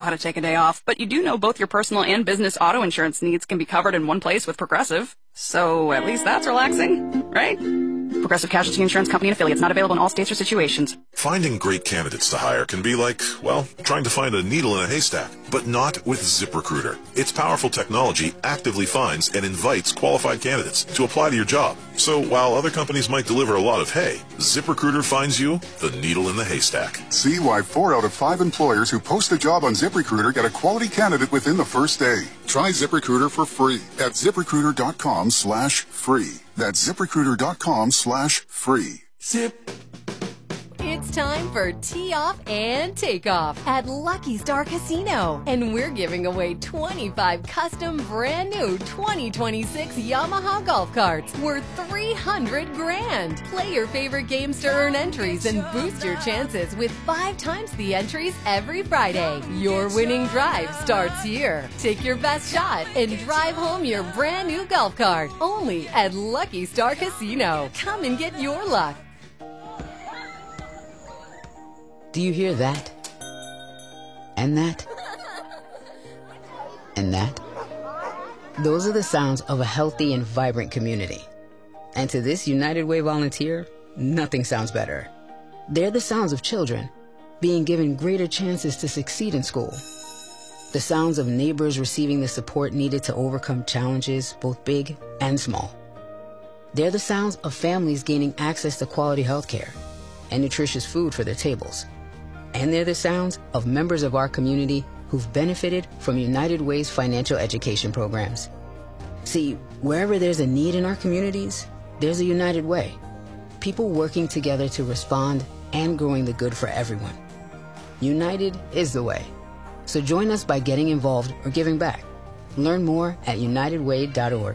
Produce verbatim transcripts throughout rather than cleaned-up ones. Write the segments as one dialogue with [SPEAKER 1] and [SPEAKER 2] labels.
[SPEAKER 1] how to take a day off, but you do know both your personal and business auto insurance needs can be covered in one place with Progressive. So at least that's relaxing, right? Progressive Casualty Insurance Company and Affiliates, not available in all states or situations.
[SPEAKER 2] Finding great candidates to hire can be like, well, trying to find a needle in a haystack, but not with ZipRecruiter. Its powerful technology actively finds and invites qualified candidates to apply to your job. So while other companies might deliver a lot of hay, ZipRecruiter finds you the needle in the haystack.
[SPEAKER 3] See why four out of five employers who post a job on ZipRecruiter get a quality candidate within the first day. Try ZipRecruiter for free at ZipRecruiter.com slash free. That's ZipRecruiter.com slash free.
[SPEAKER 4] Zip.
[SPEAKER 5] It's time for Tee Off and Takeoff at Lucky Star Casino. And we're giving away twenty-five custom brand new twenty twenty-six Yamaha golf carts worth three hundred grand. Play your favorite games to earn entries and boost your chances with five times the entries every Friday. Your winning drive starts here. Take your best shot and drive home your brand new golf cart. Only at Lucky Star Casino. Come and get your luck.
[SPEAKER 6] Do you hear that? And that? And that? Those are the sounds of a healthy and vibrant community. And to this United Way volunteer, nothing sounds better. They're the sounds of children being given greater chances to succeed in school. The sounds of neighbors receiving the support needed to overcome challenges, both big and small. They're the sounds of families gaining access to quality health care and nutritious food for their tables. And they're the sounds of members of our community who've benefited from United Way's financial education programs. See, wherever there's a need in our communities, there's a United Way. People working together to respond and growing the good for everyone. United is the way. So join us by getting involved or giving back. Learn more at united way dot org.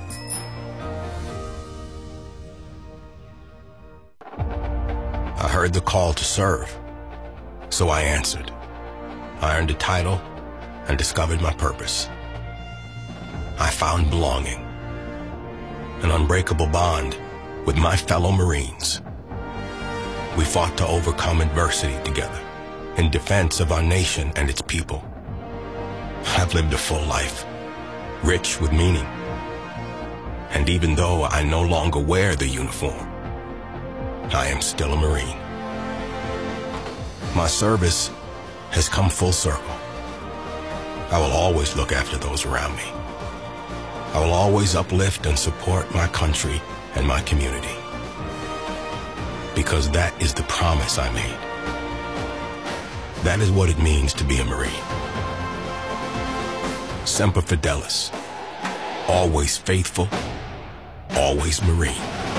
[SPEAKER 7] I heard the call to serve, so I answered. I earned a title and discovered my purpose. I found belonging, an unbreakable bond with my fellow Marines. We fought to overcome adversity together in defense of our nation and its people. I've lived a full life, rich with meaning. And even though I no longer wear the uniform, I am still a Marine. My service has come full circle. I will always look after those around me. I will always uplift and support my country and my community. Because that is the promise I made. That is what it means to be a Marine. Semper Fidelis. Always faithful, always Marine.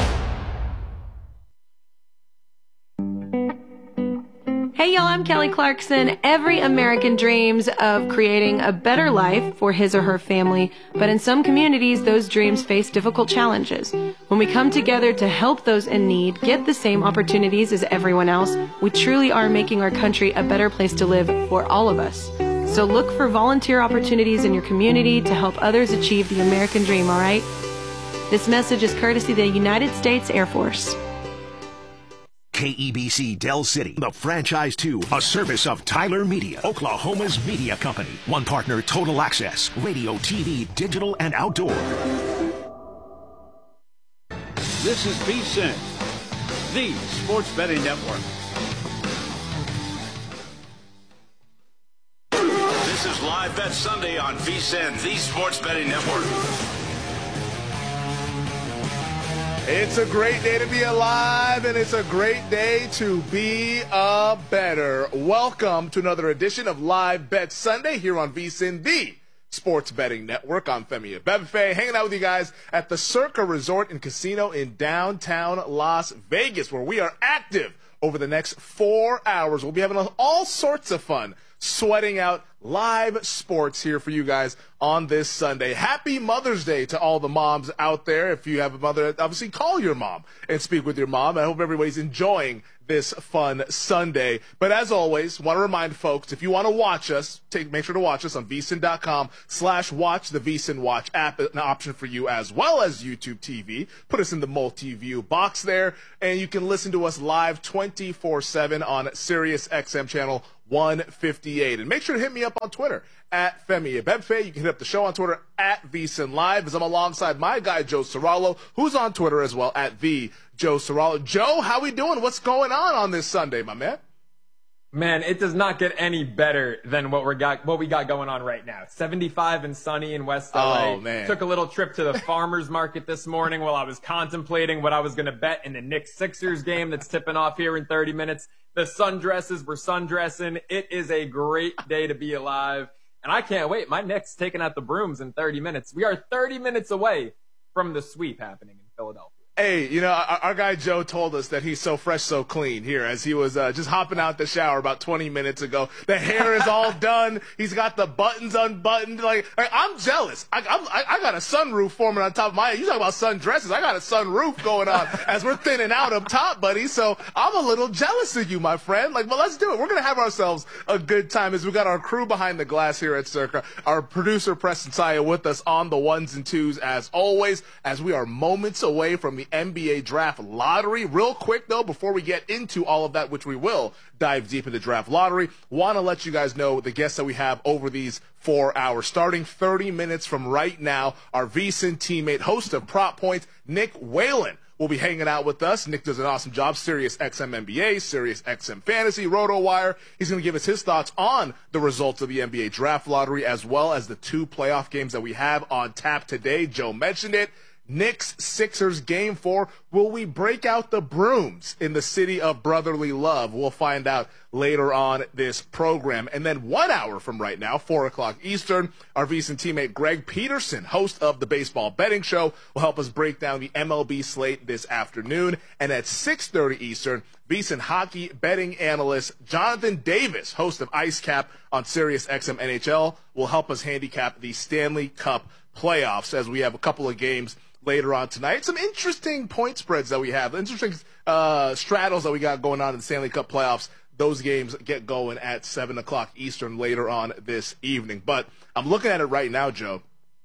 [SPEAKER 8] Hey y'all, I'm Kelly Clarkson. Every American dreams of creating a better life for his or her family, but in some communities, those dreams face difficult challenges. When we come together to help those in need get the same opportunities as everyone else, we truly are making our country a better place to live for all of us. So look for volunteer opportunities in your community to help others achieve the American dream, all right? This message is courtesy of the United States Air Force.
[SPEAKER 9] K E B C Del City, the franchise two, a service of Tyler Media, Oklahoma's media company. One partner, Total Access, radio, T V, digital, and outdoor.
[SPEAKER 10] This is VSiN, the Sports Betting Network.
[SPEAKER 11] This is Live Bet Sunday on VSiN, the Sports Betting Network.
[SPEAKER 12] It's a great day to be alive, and it's a great day to be a better. Welcome to another edition of Live Bet Sunday here on VSiN, the Sports Betting Network. I'm Femi Abebefe, hanging out with you guys at the Circa Resort and Casino in downtown Las Vegas, where we are active over the next four hours. We'll be having all sorts of fun, sweating out live sports here for you guys on this Sunday. Happy Mother's Day to all the moms out there. If you have a mother, obviously call your mom and speak with your mom. I hope everybody's enjoying this fun Sunday. But as always, want to remind folks, if you want to watch us, take make sure to watch us on vsin.com slash watch. The VSiN Watch app, an option for you, as well as YouTube T V. Put us in the multi-view box there, and you can listen to us live twenty-four seven on Sirius X M channel one fifty-eight. And make sure to hit me up up on Twitter at Femi Abemfe. You can hit up the show on Twitter at VSiN Live, as I'm alongside my guy Joe Serralo, who's on Twitter as well at the Joe Serralo. Joe, how we doing? What's going on on this Sunday, my man?
[SPEAKER 4] Man, it does not get any better than what we got what we got going on right now. seventy-five and sunny in West L A.
[SPEAKER 12] Oh, man.
[SPEAKER 4] Took a little trip to the farmers market this morning while I was contemplating what I was going to bet in the Knicks Sixers game that's tipping off here in thirty minutes. The sundresses were sundressing. It is a great day to be alive. And I can't wait. My Knicks taking out the brooms in thirty minutes. We are thirty minutes away from the sweep happening in Philadelphia.
[SPEAKER 12] Hey, you know, our, our guy Joe told us that he's so fresh, so clean here as he was uh, just hopping out the shower about twenty minutes ago. The hair is all done. He's got the buttons unbuttoned. Like, like I'm jealous. I, I'm, I, I got a sunroof forming on top of my head. You talk about sundresses. I got a sunroof going on as we're thinning out up top, buddy. So I'm a little jealous of you, my friend. Like, well, let's do it. We're going to have ourselves a good time as we got our crew behind the glass here at Circa. Our producer, Preston Saya, with us on the ones and twos as always, as we are moments away from the N B A Draft Lottery. Real quick, though, before we get into all of that, which we will dive deep into Draft Lottery, want to let you guys know the guests that we have over these four hours. Starting thirty minutes from right now, our VSiN teammate, host of Prop Points, Nick Whalen, will be hanging out with us. Nick does an awesome job. Sirius X M N B A, Sirius X M Fantasy, RotoWire. He's going to give us his thoughts on the results of the N B A Draft Lottery, as well as the two playoff games that we have on tap today. Joe mentioned it. Knicks Sixers game four. Will we break out the brooms in the city of brotherly love? We'll find out later on this program. And then one hour from right now, four o'clock Eastern, our VSiN teammate Greg Peterson, host of the Baseball Betting Show, will help us break down the M L B slate this afternoon. And at six thirty Eastern, VSiN hockey betting analyst Jonathan Davis, host of Ice Cap on Sirius X M N H L, will help us handicap the Stanley Cup playoffs as we have a couple of games later on tonight. Some interesting point spreads that we have, interesting uh, straddles that we got going on in the Stanley Cup playoffs. Those games get going at seven o'clock Eastern later on this evening. But I'm looking at it right now, Joe.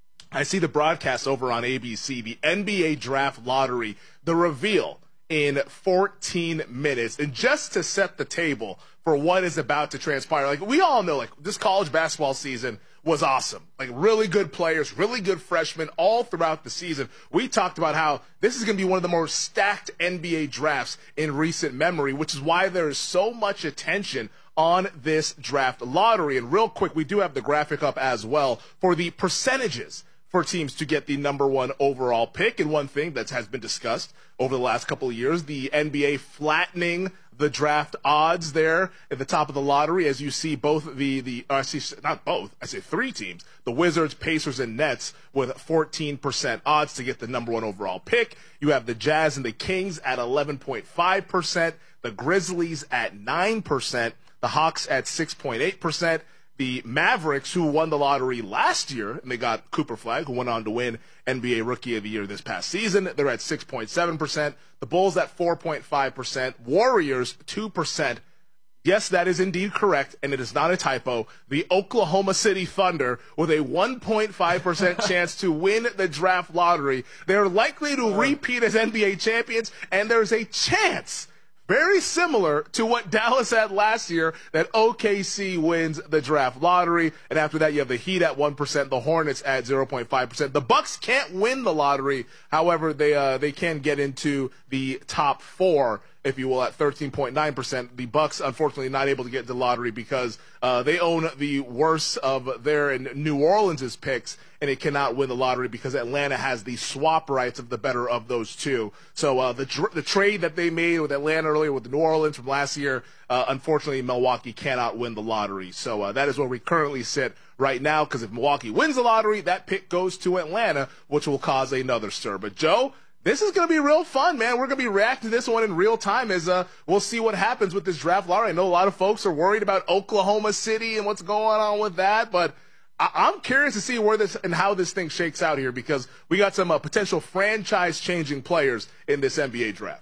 [SPEAKER 12] I see the broadcast over on A B C, the N B A Draft Lottery, the reveal in fourteen minutes. And just to set the table for what is about to transpire, like we all know, like this college basketball season was awesome. Like really good players, really good freshmen all throughout the season. We talked about how this is going to be one of the more stacked N B A drafts in recent memory, which is why there is so much attention on this draft lottery. And real quick, we do have the graphic up as well for the percentages for teams to get the number one overall pick. And one thing that has been discussed over the last couple of years, the N B A flattening the draft odds there at the top of the lottery, as you see both the, the uh, I see, not both, I say three teams, the Wizards, Pacers, and Nets with fourteen percent odds to get the number one overall pick. You have the Jazz and the Kings at eleven point five percent, the Grizzlies at nine percent, the Hawks at six point eight percent, the Mavericks, who won the lottery last year, and they got Cooper Flag, who went on to win N B A Rookie of the Year this past season. They're at six point seven percent. The Bulls at four point five percent. Warriors, two percent. Yes, that is indeed correct, and it is not a typo. The Oklahoma City Thunder, with a one point five percent chance to win the draft lottery. They're likely to repeat as N B A champions, and there's a chance, very similar to what Dallas had last year, that O K C wins the draft lottery. And after that, you have the Heat at one percent, the Hornets at zero point five percent. The Bucks can't win the lottery. However, they uh, they can get into the top four, if you will, at thirteen point nine percent. The Bucks, unfortunately, not able to get the lottery because uh, they own the worst of their and New Orleans' picks, and it cannot win the lottery because Atlanta has the swap rights of the better of those two. So uh, the tr- the trade that they made with Atlanta earlier with the New Orleans from last year, uh, unfortunately, Milwaukee cannot win the lottery. So uh, that is where we currently sit right now, because if Milwaukee wins the lottery, that pick goes to Atlanta, which will cause another stir. But Joe, this is going to be real fun, man. We're going to be reacting to this one in real time as uh, we'll see what happens with this draft lottery. I know a lot of folks are worried about Oklahoma City and what's going on with that, but I- I'm curious to see where this and how this thing shakes out here, because we got some uh, potential franchise-changing players in this N B A draft.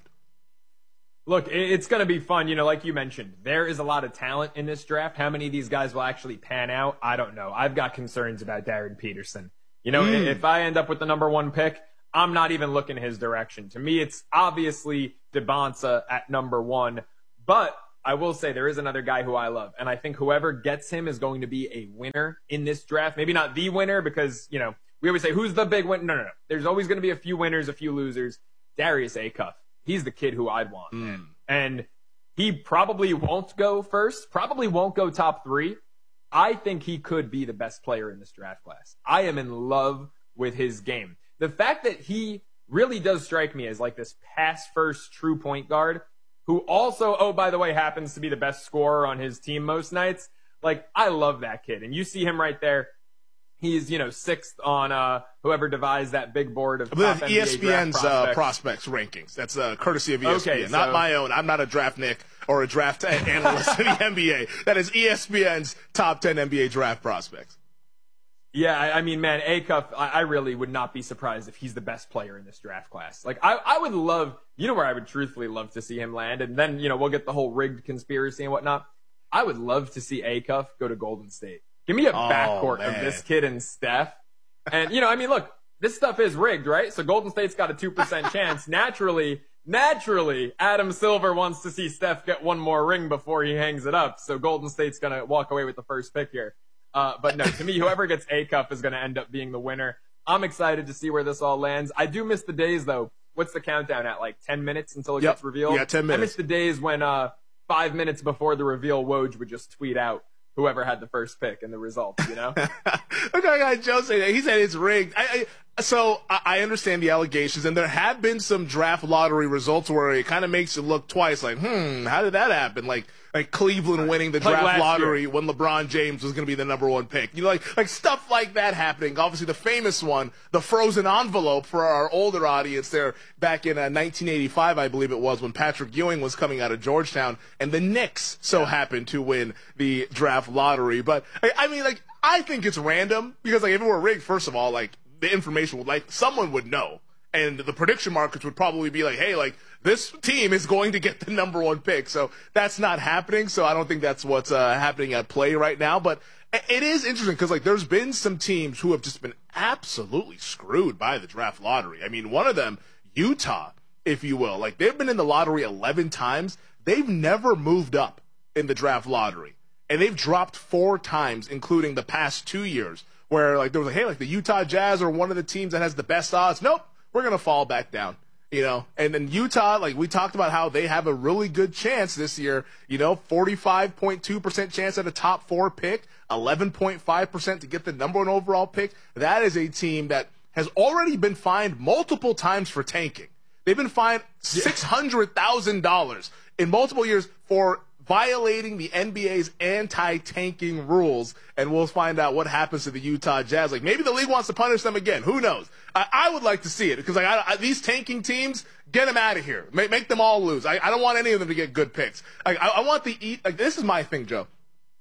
[SPEAKER 4] Look, it's going to be fun. You know, like you mentioned, there is a lot of talent in this draft. How many of these guys will actually pan out? I don't know. I've got concerns about Darren Peterson. You know, mm. if I end up with the number one pick, I'm not even looking his direction. To me, it's obviously DeBonsa at number one. But I will say there is another guy who I love, and I think whoever gets him is going to be a winner in this draft. Maybe not the winner because, you know, we always say, who's the big winner? No, no, no. There's always going to be a few winners, a few losers. Darius Acuff. He's the kid who I'd want, man. Mm. And he probably won't go first, probably won't go top three. I think he could be the best player in this draft class. I am in love with his game. The fact that he really does strike me as like this pass-first true point guard who also, oh, by the way, happens to be the best scorer on his team most nights. Like, I love that kid. And you see him right there. He's, you know, sixth on uh, whoever devised that big board of top
[SPEAKER 12] E S P N's prospects. Uh, prospects rankings. That's uh, courtesy of E S P N, okay, so, not my own. I'm not a draft Nick or a draft analyst in the N B A. That is E S P N's top ten N B A draft prospects.
[SPEAKER 4] Yeah, I, I mean, man, Acuff, I, I really would not be surprised if he's the best player in this draft class. Like, I, I would love, you know where I would truthfully love to see him land, and then, you know, we'll get the whole rigged conspiracy and whatnot. I would love to see Acuff go to Golden State. Give me a
[SPEAKER 12] oh,
[SPEAKER 4] backcourt
[SPEAKER 12] man.
[SPEAKER 4] of this kid and Steph. And, you know, I mean, look, this stuff is rigged, right? So Golden State's got a two percent chance. Naturally, naturally, Adam Silver wants to see Steph get one more ring before he hangs it up. So Golden State's going to walk away with the first pick here. Uh, but no, to me, whoever gets Acuff is going to end up being the winner. I'm excited to see where this all lands. I do miss the days, though. What's the countdown at? Like ten minutes until it
[SPEAKER 12] yep.
[SPEAKER 4] gets revealed?
[SPEAKER 12] Yeah, ten minutes.
[SPEAKER 4] I miss the days when uh, five minutes before the reveal, Woj would just tweet out whoever had the first pick and the results, you know?
[SPEAKER 12] Look at guy Joe say that. He said it's rigged. I, I, so I understand the allegations, and there have been some draft lottery results where it kind of makes it look twice like, hmm, how did that happen? Like, like Cleveland winning the draft
[SPEAKER 4] like
[SPEAKER 12] lottery
[SPEAKER 4] year.
[SPEAKER 12] when LeBron James was going to be the number one pick. You know, like, like stuff like that happening. Obviously, the famous one, the frozen envelope for our older audience there back in uh, nineteen eighty-five, I believe it was, when Patrick Ewing was coming out of Georgetown, and the Knicks so yeah. happened to win the draft lottery. But, I, I mean, like, I think it's random because, like, if it were rigged, first of all, like, the information would, like, someone would know. And the prediction markets would probably be like, hey, like, this team is going to get the number one pick. So that's not happening. So I don't think that's what's uh, happening at play right now. But it is interesting because, like, there's been some teams who have just been absolutely screwed by the draft lottery. I mean, one of them, Utah, if you will. Like, they've been in the lottery eleven times. They've never moved up in the draft lottery. And they've dropped four times, including the past two years, where, like, there was like, hey, like, the Utah Jazz are one of the teams that has the best odds. Nope. We're going to fall back down, you know. And then Utah, like we talked about how they have a really good chance this year, you know, forty-five point two percent chance at a top four pick, eleven point five percent to get the number one overall pick. That is a team that has already been fined multiple times for tanking. They've been fined six hundred thousand dollars in multiple years for violating the N B A's anti-tanking rules, and we'll find out what happens to the Utah Jazz. Like, maybe the league wants to punish them again. Who knows? I, I would like to see it because, like, I, I, these tanking teams, get them out of here. Make, make them all lose. I, I don't want any of them to get good picks. Like, I, I want the – like, this is my thing, Joe.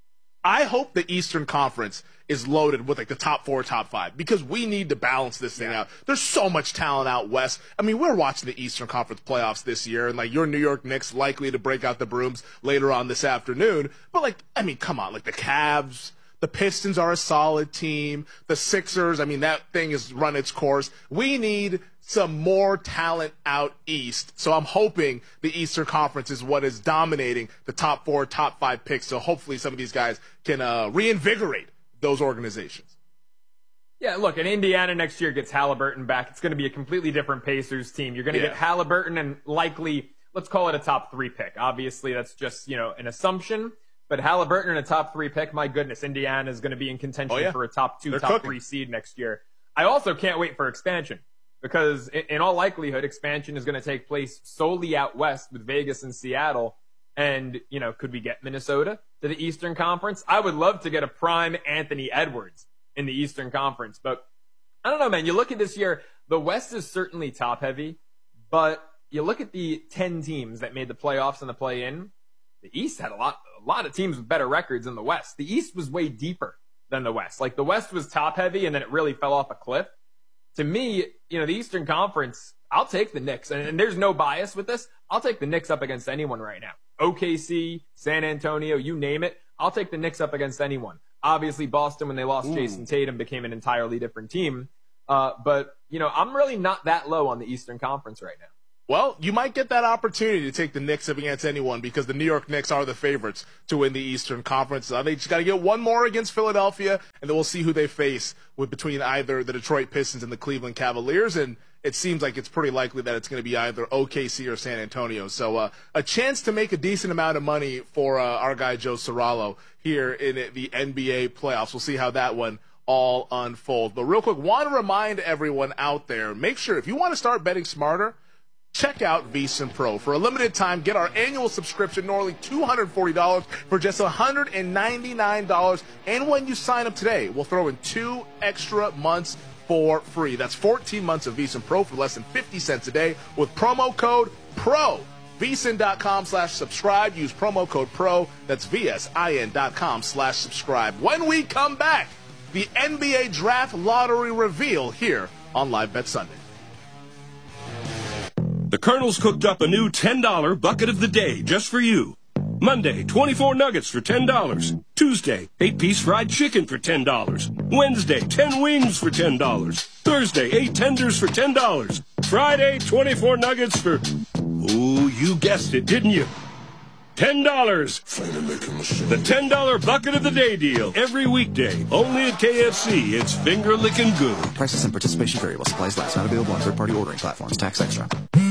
[SPEAKER 12] I hope the Eastern Conference is loaded with, like, the top four, top five, because we need to balance this thing yeah. out. There's so much talent out west. I mean, we're watching the Eastern Conference playoffs this year, and, like, your New York Knicks likely to break out the brooms later on this afternoon. But, like, I mean, come on. Like, the Cavs, the Pistons are a solid team. The Sixers, I mean, that thing has run its course. We need some more talent out east. So I'm hoping the Eastern Conference is what is dominating the top four, top five picks. So hopefully some of these guys can uh, reinvigorate those organizations.
[SPEAKER 4] Yeah, look, and Indiana next year gets Halliburton back. It's going to be a completely different Pacers team. You're going to yeah. get Halliburton and likely, let's call it a top three pick. Obviously, that's just, you know, an assumption. But Halliburton and a top three pick, my goodness, Indiana is going to be in contention oh, yeah. for a top two, They're top cooking. three seed next year. I also can't wait for expansion because in, in all likelihood, expansion is going to take place solely out west with Vegas and Seattle. And, you know, could we get Minnesota to the Eastern Conference? I would love to get a prime Anthony Edwards in the Eastern Conference. But I don't know, man. You look at this year, the West is certainly top heavy, but you look at the ten teams that made the playoffs and the play-in, the East had a lot, a lot of teams with better records than the West. The East was way deeper than the West. Like, the West was top heavy and then it really fell off a cliff. To me, you know, the Eastern Conference, I'll take the Knicks. And, and there's no bias with this. I'll take the Knicks up against anyone right now. O K C, San Antonio, you name it. I'll take the Knicks up against anyone. Obviously, Boston, when they lost Ooh. Jason Tatum, became an entirely different team. Uh, but, you know, I'm really not that low on the Eastern Conference right now.
[SPEAKER 12] well, you might get that opportunity to take the Knicks up against anyone because the New York Knicks are the favorites to win the Eastern Conference. Uh, they just got to get one more against Philadelphia, and then we'll see who they face with between either the Detroit Pistons and the Cleveland Cavaliers. And it seems like it's pretty likely that it's going to be either O K C or San Antonio. So uh, a chance to make a decent amount of money for uh, our guy Joe Serralo here in the N B A playoffs. We'll see how that one all unfolds. But real quick, want to remind everyone out there, make sure if you want to start betting smarter, check out VSiN Pro. For a limited time, get our annual subscription, normally two hundred forty dollars, for just one hundred ninety-nine dollars. And when you sign up today, we'll throw in two extra months for free. That's fourteen months of VSiN Pro for less than fifty cents a day with promo code PRO. VSiN.com slash subscribe. Use promo code PRO. That's VSIN.com slash subscribe. When we come back, the N B A Draft Lottery reveal here on Live Bet Sunday.
[SPEAKER 13] The Colonel's cooked up a new ten dollar bucket of the day just for you. Monday, twenty-four nuggets for ten dollars. Tuesday, eight piece fried chicken for ten dollars. Wednesday, ten wings for ten dollars. Thursday, eight tenders for ten dollars. Friday, twenty-four nuggets for, ooh, you guessed it, didn't you? ten dollars. The ten dollar bucket of the day deal. Every weekday. Only at K F C. It's finger licking good.
[SPEAKER 14] Prices and participation vary while supplies last. Not available on third-party ordering platforms. Tax extra.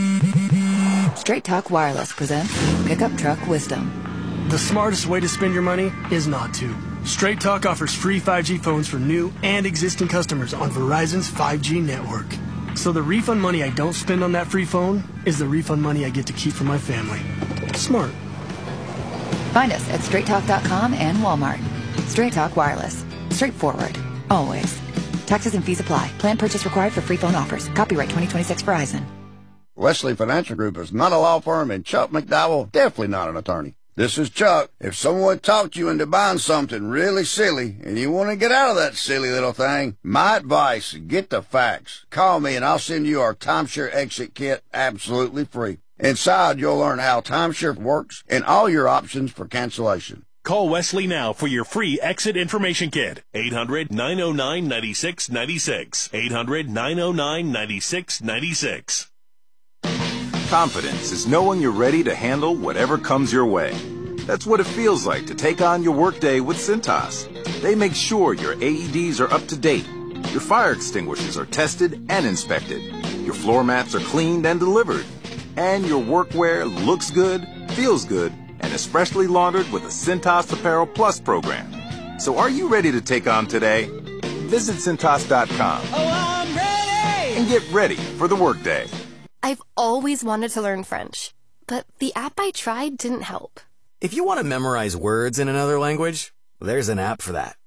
[SPEAKER 15] Straight Talk Wireless presents Pickup Truck Wisdom.
[SPEAKER 16] The smartest way to spend your money is not to. Straight Talk offers free five G phones for new and existing customers on Verizon's five G network. So the refund money I don't spend on that free phone is the refund money I get to keep for my family. Smart.
[SPEAKER 15] Find us at straight talk dot com and Walmart. Straight Talk Wireless. Straightforward. Always. Taxes and fees apply. Plan purchase required for free phone offers. Copyright twenty twenty-six Verizon.
[SPEAKER 17] Wesley Financial Group is not a law firm, and Chuck McDowell definitely not an attorney. This is Chuck. If someone talked you into buying something really silly and you want to get out of that silly little thing, my advice, get the facts. Call me and I'll send you our timeshare exit kit absolutely free. Inside, you'll learn how timeshare works and all your options for cancellation.
[SPEAKER 18] Call Wesley now for your free exit information kit. eight hundred, nine oh nine, nine six nine six. eight hundred, nine oh nine, nine six nine six.
[SPEAKER 19] Confidence is knowing you're ready to handle whatever comes your way. That's what it feels like to take on your workday with Cintas. They make sure your A E Ds are up to date, your fire extinguishers are tested and inspected, your floor mats are cleaned and delivered, and your workwear looks good, feels good, and is freshly laundered with a Cintas Apparel Plus program. So are you ready to take on today? Visit Cintas dot com.
[SPEAKER 20] Oh, I'm ready!
[SPEAKER 19] And get ready for the workday.
[SPEAKER 21] I've always wanted to learn French, but the app I tried didn't help.
[SPEAKER 22] If you want to memorize words in another language, there's an app for that.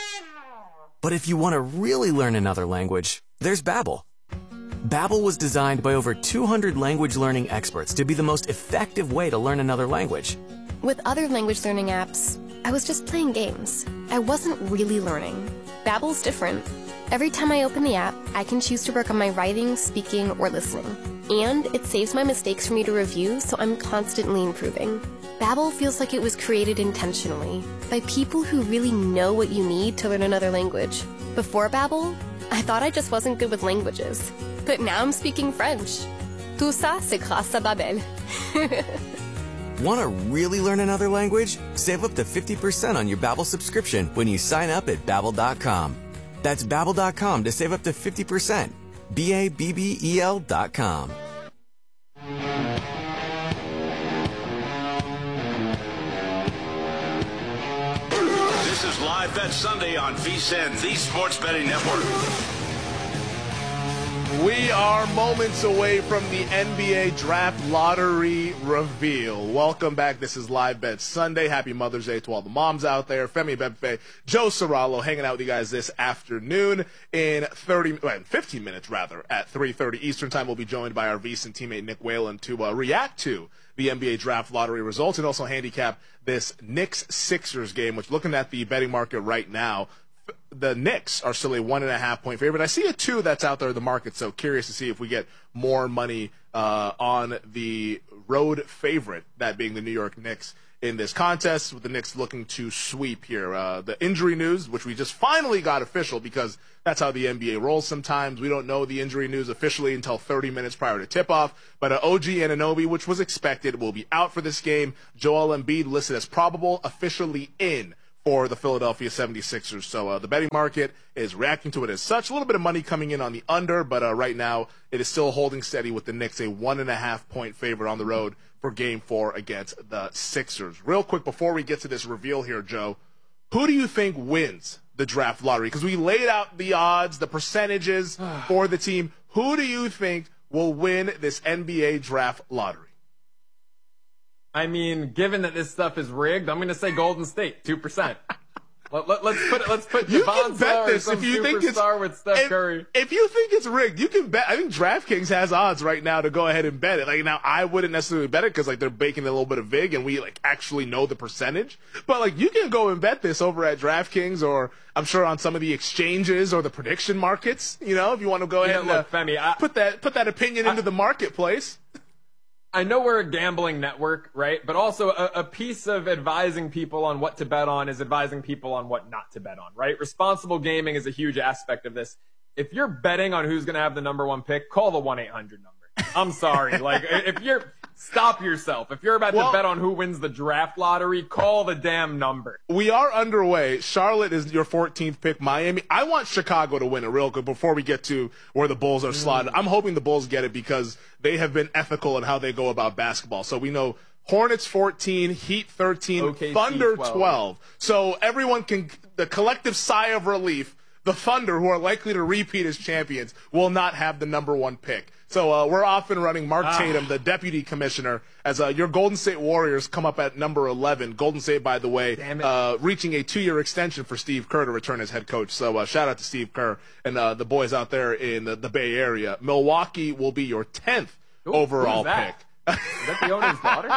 [SPEAKER 22] But if you want to really learn another language, there's Babbel. Babbel was designed by over two hundred language learning experts to be the most effective way to learn another language.
[SPEAKER 21] With other language learning apps, I was just playing games. I wasn't really learning. Babbel's different. Every time I open the app, I can choose to work on my writing, speaking, or listening. And it saves my mistakes for me to review, so I'm constantly improving. Babbel feels like it was created intentionally by people who really know what you need to learn another language. Before Babbel, I thought I just wasn't good with languages. But now I'm speaking French. Tout ça, c'est grâce à Babbel.
[SPEAKER 22] Want to really learn another language? Save up to fifty percent on your Babbel subscription when you sign up at Babbel dot com. That's Babbel dot com to save up to fifty percent. B A B B E L dot com.
[SPEAKER 11] This is Live Bet Sunday on VSiN, the Sports Betting Network.
[SPEAKER 12] We are moments away from the N B A Draft Lottery reveal. Welcome back. This is Live Bet Sunday. Happy Mother's Day to all the moms out there. Femi Bebefe, Joe Serralo hanging out with you guys this afternoon in thirty, well, fifteen minutes rather, at three thirty Eastern Time. We'll be joined by our VSiN teammate Nick Whalen to uh, react to the N B A Draft Lottery results and also handicap this Knicks-Sixers game, which looking at the betting market right now, the Knicks are still a one and a half point favorite. I see a two that's out there in the market, so curious to see if we get more money uh, on the road favorite, that being the New York Knicks in this contest, with the Knicks looking to sweep here. Uh, the injury news, which we just finally got official because that's how the N B A rolls sometimes. We don't know the injury news officially until thirty minutes prior to tip-off. But uh, O G Anunoby, which was expected, will be out for this game. Joel Embiid listed as probable, officially in for the Philadelphia seventy-sixers. So uh, the betting market is reacting to it as such. A little bit of money coming in on the under, but uh, right now it is still holding steady with the Knicks, a one and a half point favorite on the road for game four against the Sixers. Real quick, before we get to this reveal here, Joe, who do you think wins the draft lottery? Because we laid out the odds, the percentages for the team. Who do you think will win this N B A draft lottery?
[SPEAKER 4] I mean, given that this stuff is rigged, I'm going to say Golden State, two percent. Let, let, let's put let's put
[SPEAKER 12] you
[SPEAKER 4] Devon
[SPEAKER 12] can bet this if you think it's
[SPEAKER 4] with Steph
[SPEAKER 12] if,
[SPEAKER 4] Curry.
[SPEAKER 12] If you think it's rigged, you can bet. I think DraftKings has odds right now to go ahead and bet it. Like now, I wouldn't necessarily bet it because like they're baking a little bit of vig, and we like actually know the percentage. But like you can go and bet this over at DraftKings, or I'm sure on some of the exchanges or the prediction markets. You know, if you want to go
[SPEAKER 4] You
[SPEAKER 12] ahead
[SPEAKER 4] know,
[SPEAKER 12] and
[SPEAKER 4] look,
[SPEAKER 12] uh,
[SPEAKER 4] Femi, I-
[SPEAKER 12] put that put that opinion into the marketplace.
[SPEAKER 4] I know we're a gambling network, right? But also a, a piece of advising people on what to bet on is advising people on what not to bet on, right? Responsible gaming is a huge aspect of this. If you're betting on who's going to have the number one pick, call the one eight hundred number. I'm sorry. Like, if you're, stop yourself. If you're about
[SPEAKER 12] Well-
[SPEAKER 4] to bet on who wins the draft lottery, call the damn number.
[SPEAKER 12] We are underway. Charlotte is your fourteenth pick. Miami. I want Chicago to win it real quick before we get to where the Bulls are slotted. I'm hoping the Bulls get it because they have been ethical in how they go about basketball. So we know Hornets fourteen, Heat thirteen,
[SPEAKER 4] O K C
[SPEAKER 12] Thunder
[SPEAKER 4] twelve.
[SPEAKER 12] twelve. So everyone can, the collective sigh of relief, the Thunder, who are likely to repeat as champions, will not have the number one pick. So uh, we're off and running. Mark
[SPEAKER 4] Ah.
[SPEAKER 12] Tatum, the deputy commissioner, as uh, your Golden State Warriors come up at number eleven. Golden State, by the way,
[SPEAKER 4] Damn it.
[SPEAKER 12] uh, reaching a two-year extension for Steve Kerr to return as head coach. So uh, shout out to Steve Kerr and uh, the boys out there in the, the Bay Area. Milwaukee will be your tenth
[SPEAKER 4] Ooh,
[SPEAKER 12] overall
[SPEAKER 4] who's that?
[SPEAKER 12] pick.
[SPEAKER 4] Is that the owner's daughter?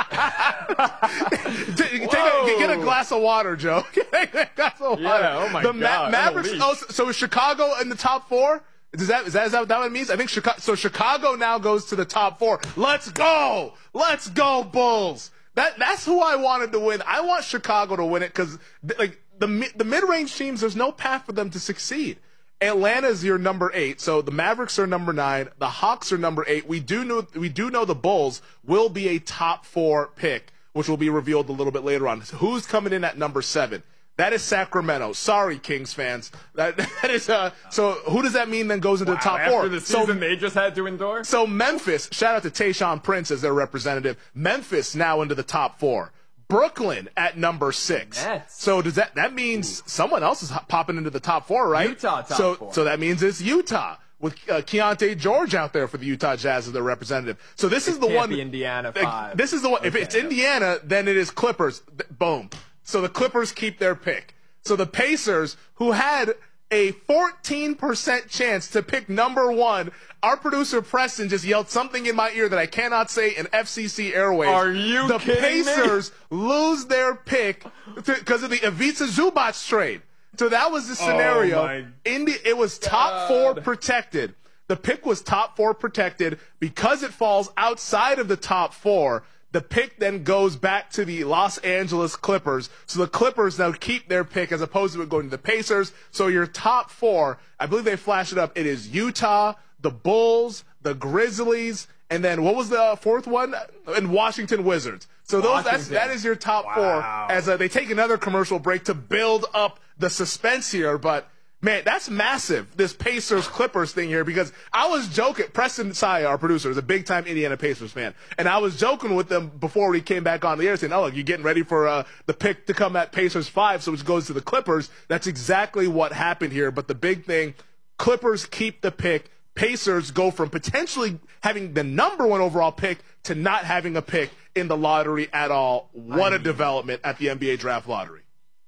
[SPEAKER 12] Take a, get a glass of water, Joe. Get a glass of water.
[SPEAKER 4] Yeah, oh my
[SPEAKER 12] the
[SPEAKER 4] God,
[SPEAKER 12] Mavericks.
[SPEAKER 4] holy.
[SPEAKER 12] Oh, so is Chicago in the top four? Is that is that, is that what it means? I think Chicago. So Chicago now goes to the top four. Let's go. Let's go, Bulls. That that's who I wanted to win. I want Chicago to win it because like the mi- the mid range teams, there's no path for them to succeed. Atlanta is your number eight, so the Mavericks are number nine. The Hawks are number eight. We do know we do know the Bulls will be a top four pick, which will be revealed a little bit later on. Who's coming in at number seven? That is Sacramento. Sorry, Kings fans. That that is uh. So who does that mean then goes into
[SPEAKER 4] Wow,
[SPEAKER 12] the top
[SPEAKER 4] after
[SPEAKER 12] four?
[SPEAKER 4] the season
[SPEAKER 12] so
[SPEAKER 4] they just had to endure?
[SPEAKER 12] so Memphis. Shout out to Tayshaun Prince as their representative. Memphis now into the top four. Brooklyn at number six.
[SPEAKER 4] Nets.
[SPEAKER 12] So does that that means
[SPEAKER 4] Ooh.
[SPEAKER 12] someone else is ho- popping into the top four, right?
[SPEAKER 4] Utah top
[SPEAKER 12] so,
[SPEAKER 4] four.
[SPEAKER 12] So that means it's Utah with uh, Keontae George out there for the Utah Jazz as their representative. So this is the
[SPEAKER 4] Can't
[SPEAKER 12] one.
[SPEAKER 4] be Indiana
[SPEAKER 12] like,
[SPEAKER 4] five.
[SPEAKER 12] This is the one. If
[SPEAKER 4] Okay.
[SPEAKER 12] it's Indiana, then it is Clippers. Th- Boom. So the Clippers keep their pick. So the Pacers, who had a fourteen percent chance to pick number one, our producer Preston just yelled something in my ear that I cannot say in F C C airwaves.
[SPEAKER 4] Are you
[SPEAKER 12] the
[SPEAKER 4] kidding me?
[SPEAKER 12] Pacers lose their pick because of the Ivica Zubac trade. So that was the scenario.
[SPEAKER 4] Oh my
[SPEAKER 12] Indi- it was top four protected. The pick was top four protected because it falls outside of the top four. The pick then goes back to the Los Angeles Clippers. So the Clippers now keep their pick as opposed to it going to the Pacers. So your top four, I believe they flash it up. It is Utah, the Bulls, the Grizzlies, and then what was the fourth one? And Washington Wizards. So those that's,
[SPEAKER 4] Washington.
[SPEAKER 12] that is your top
[SPEAKER 4] Wow.
[SPEAKER 12] four. As uh, they take another commercial break to build up the suspense here, but. Man, that's massive, this Pacers-Clippers thing here, because I was joking. Preston Saya, our producer, is a big-time Indiana Pacers fan, and I was joking with them before we came back on the air, saying, oh, look, you're getting ready for uh, the pick to come at Pacers five, so it goes to the Clippers. That's exactly what happened here, but the big thing, Clippers keep the pick. Pacers go from potentially having the number one overall pick to not having a pick in the lottery at all. What a development at the N B A draft lottery.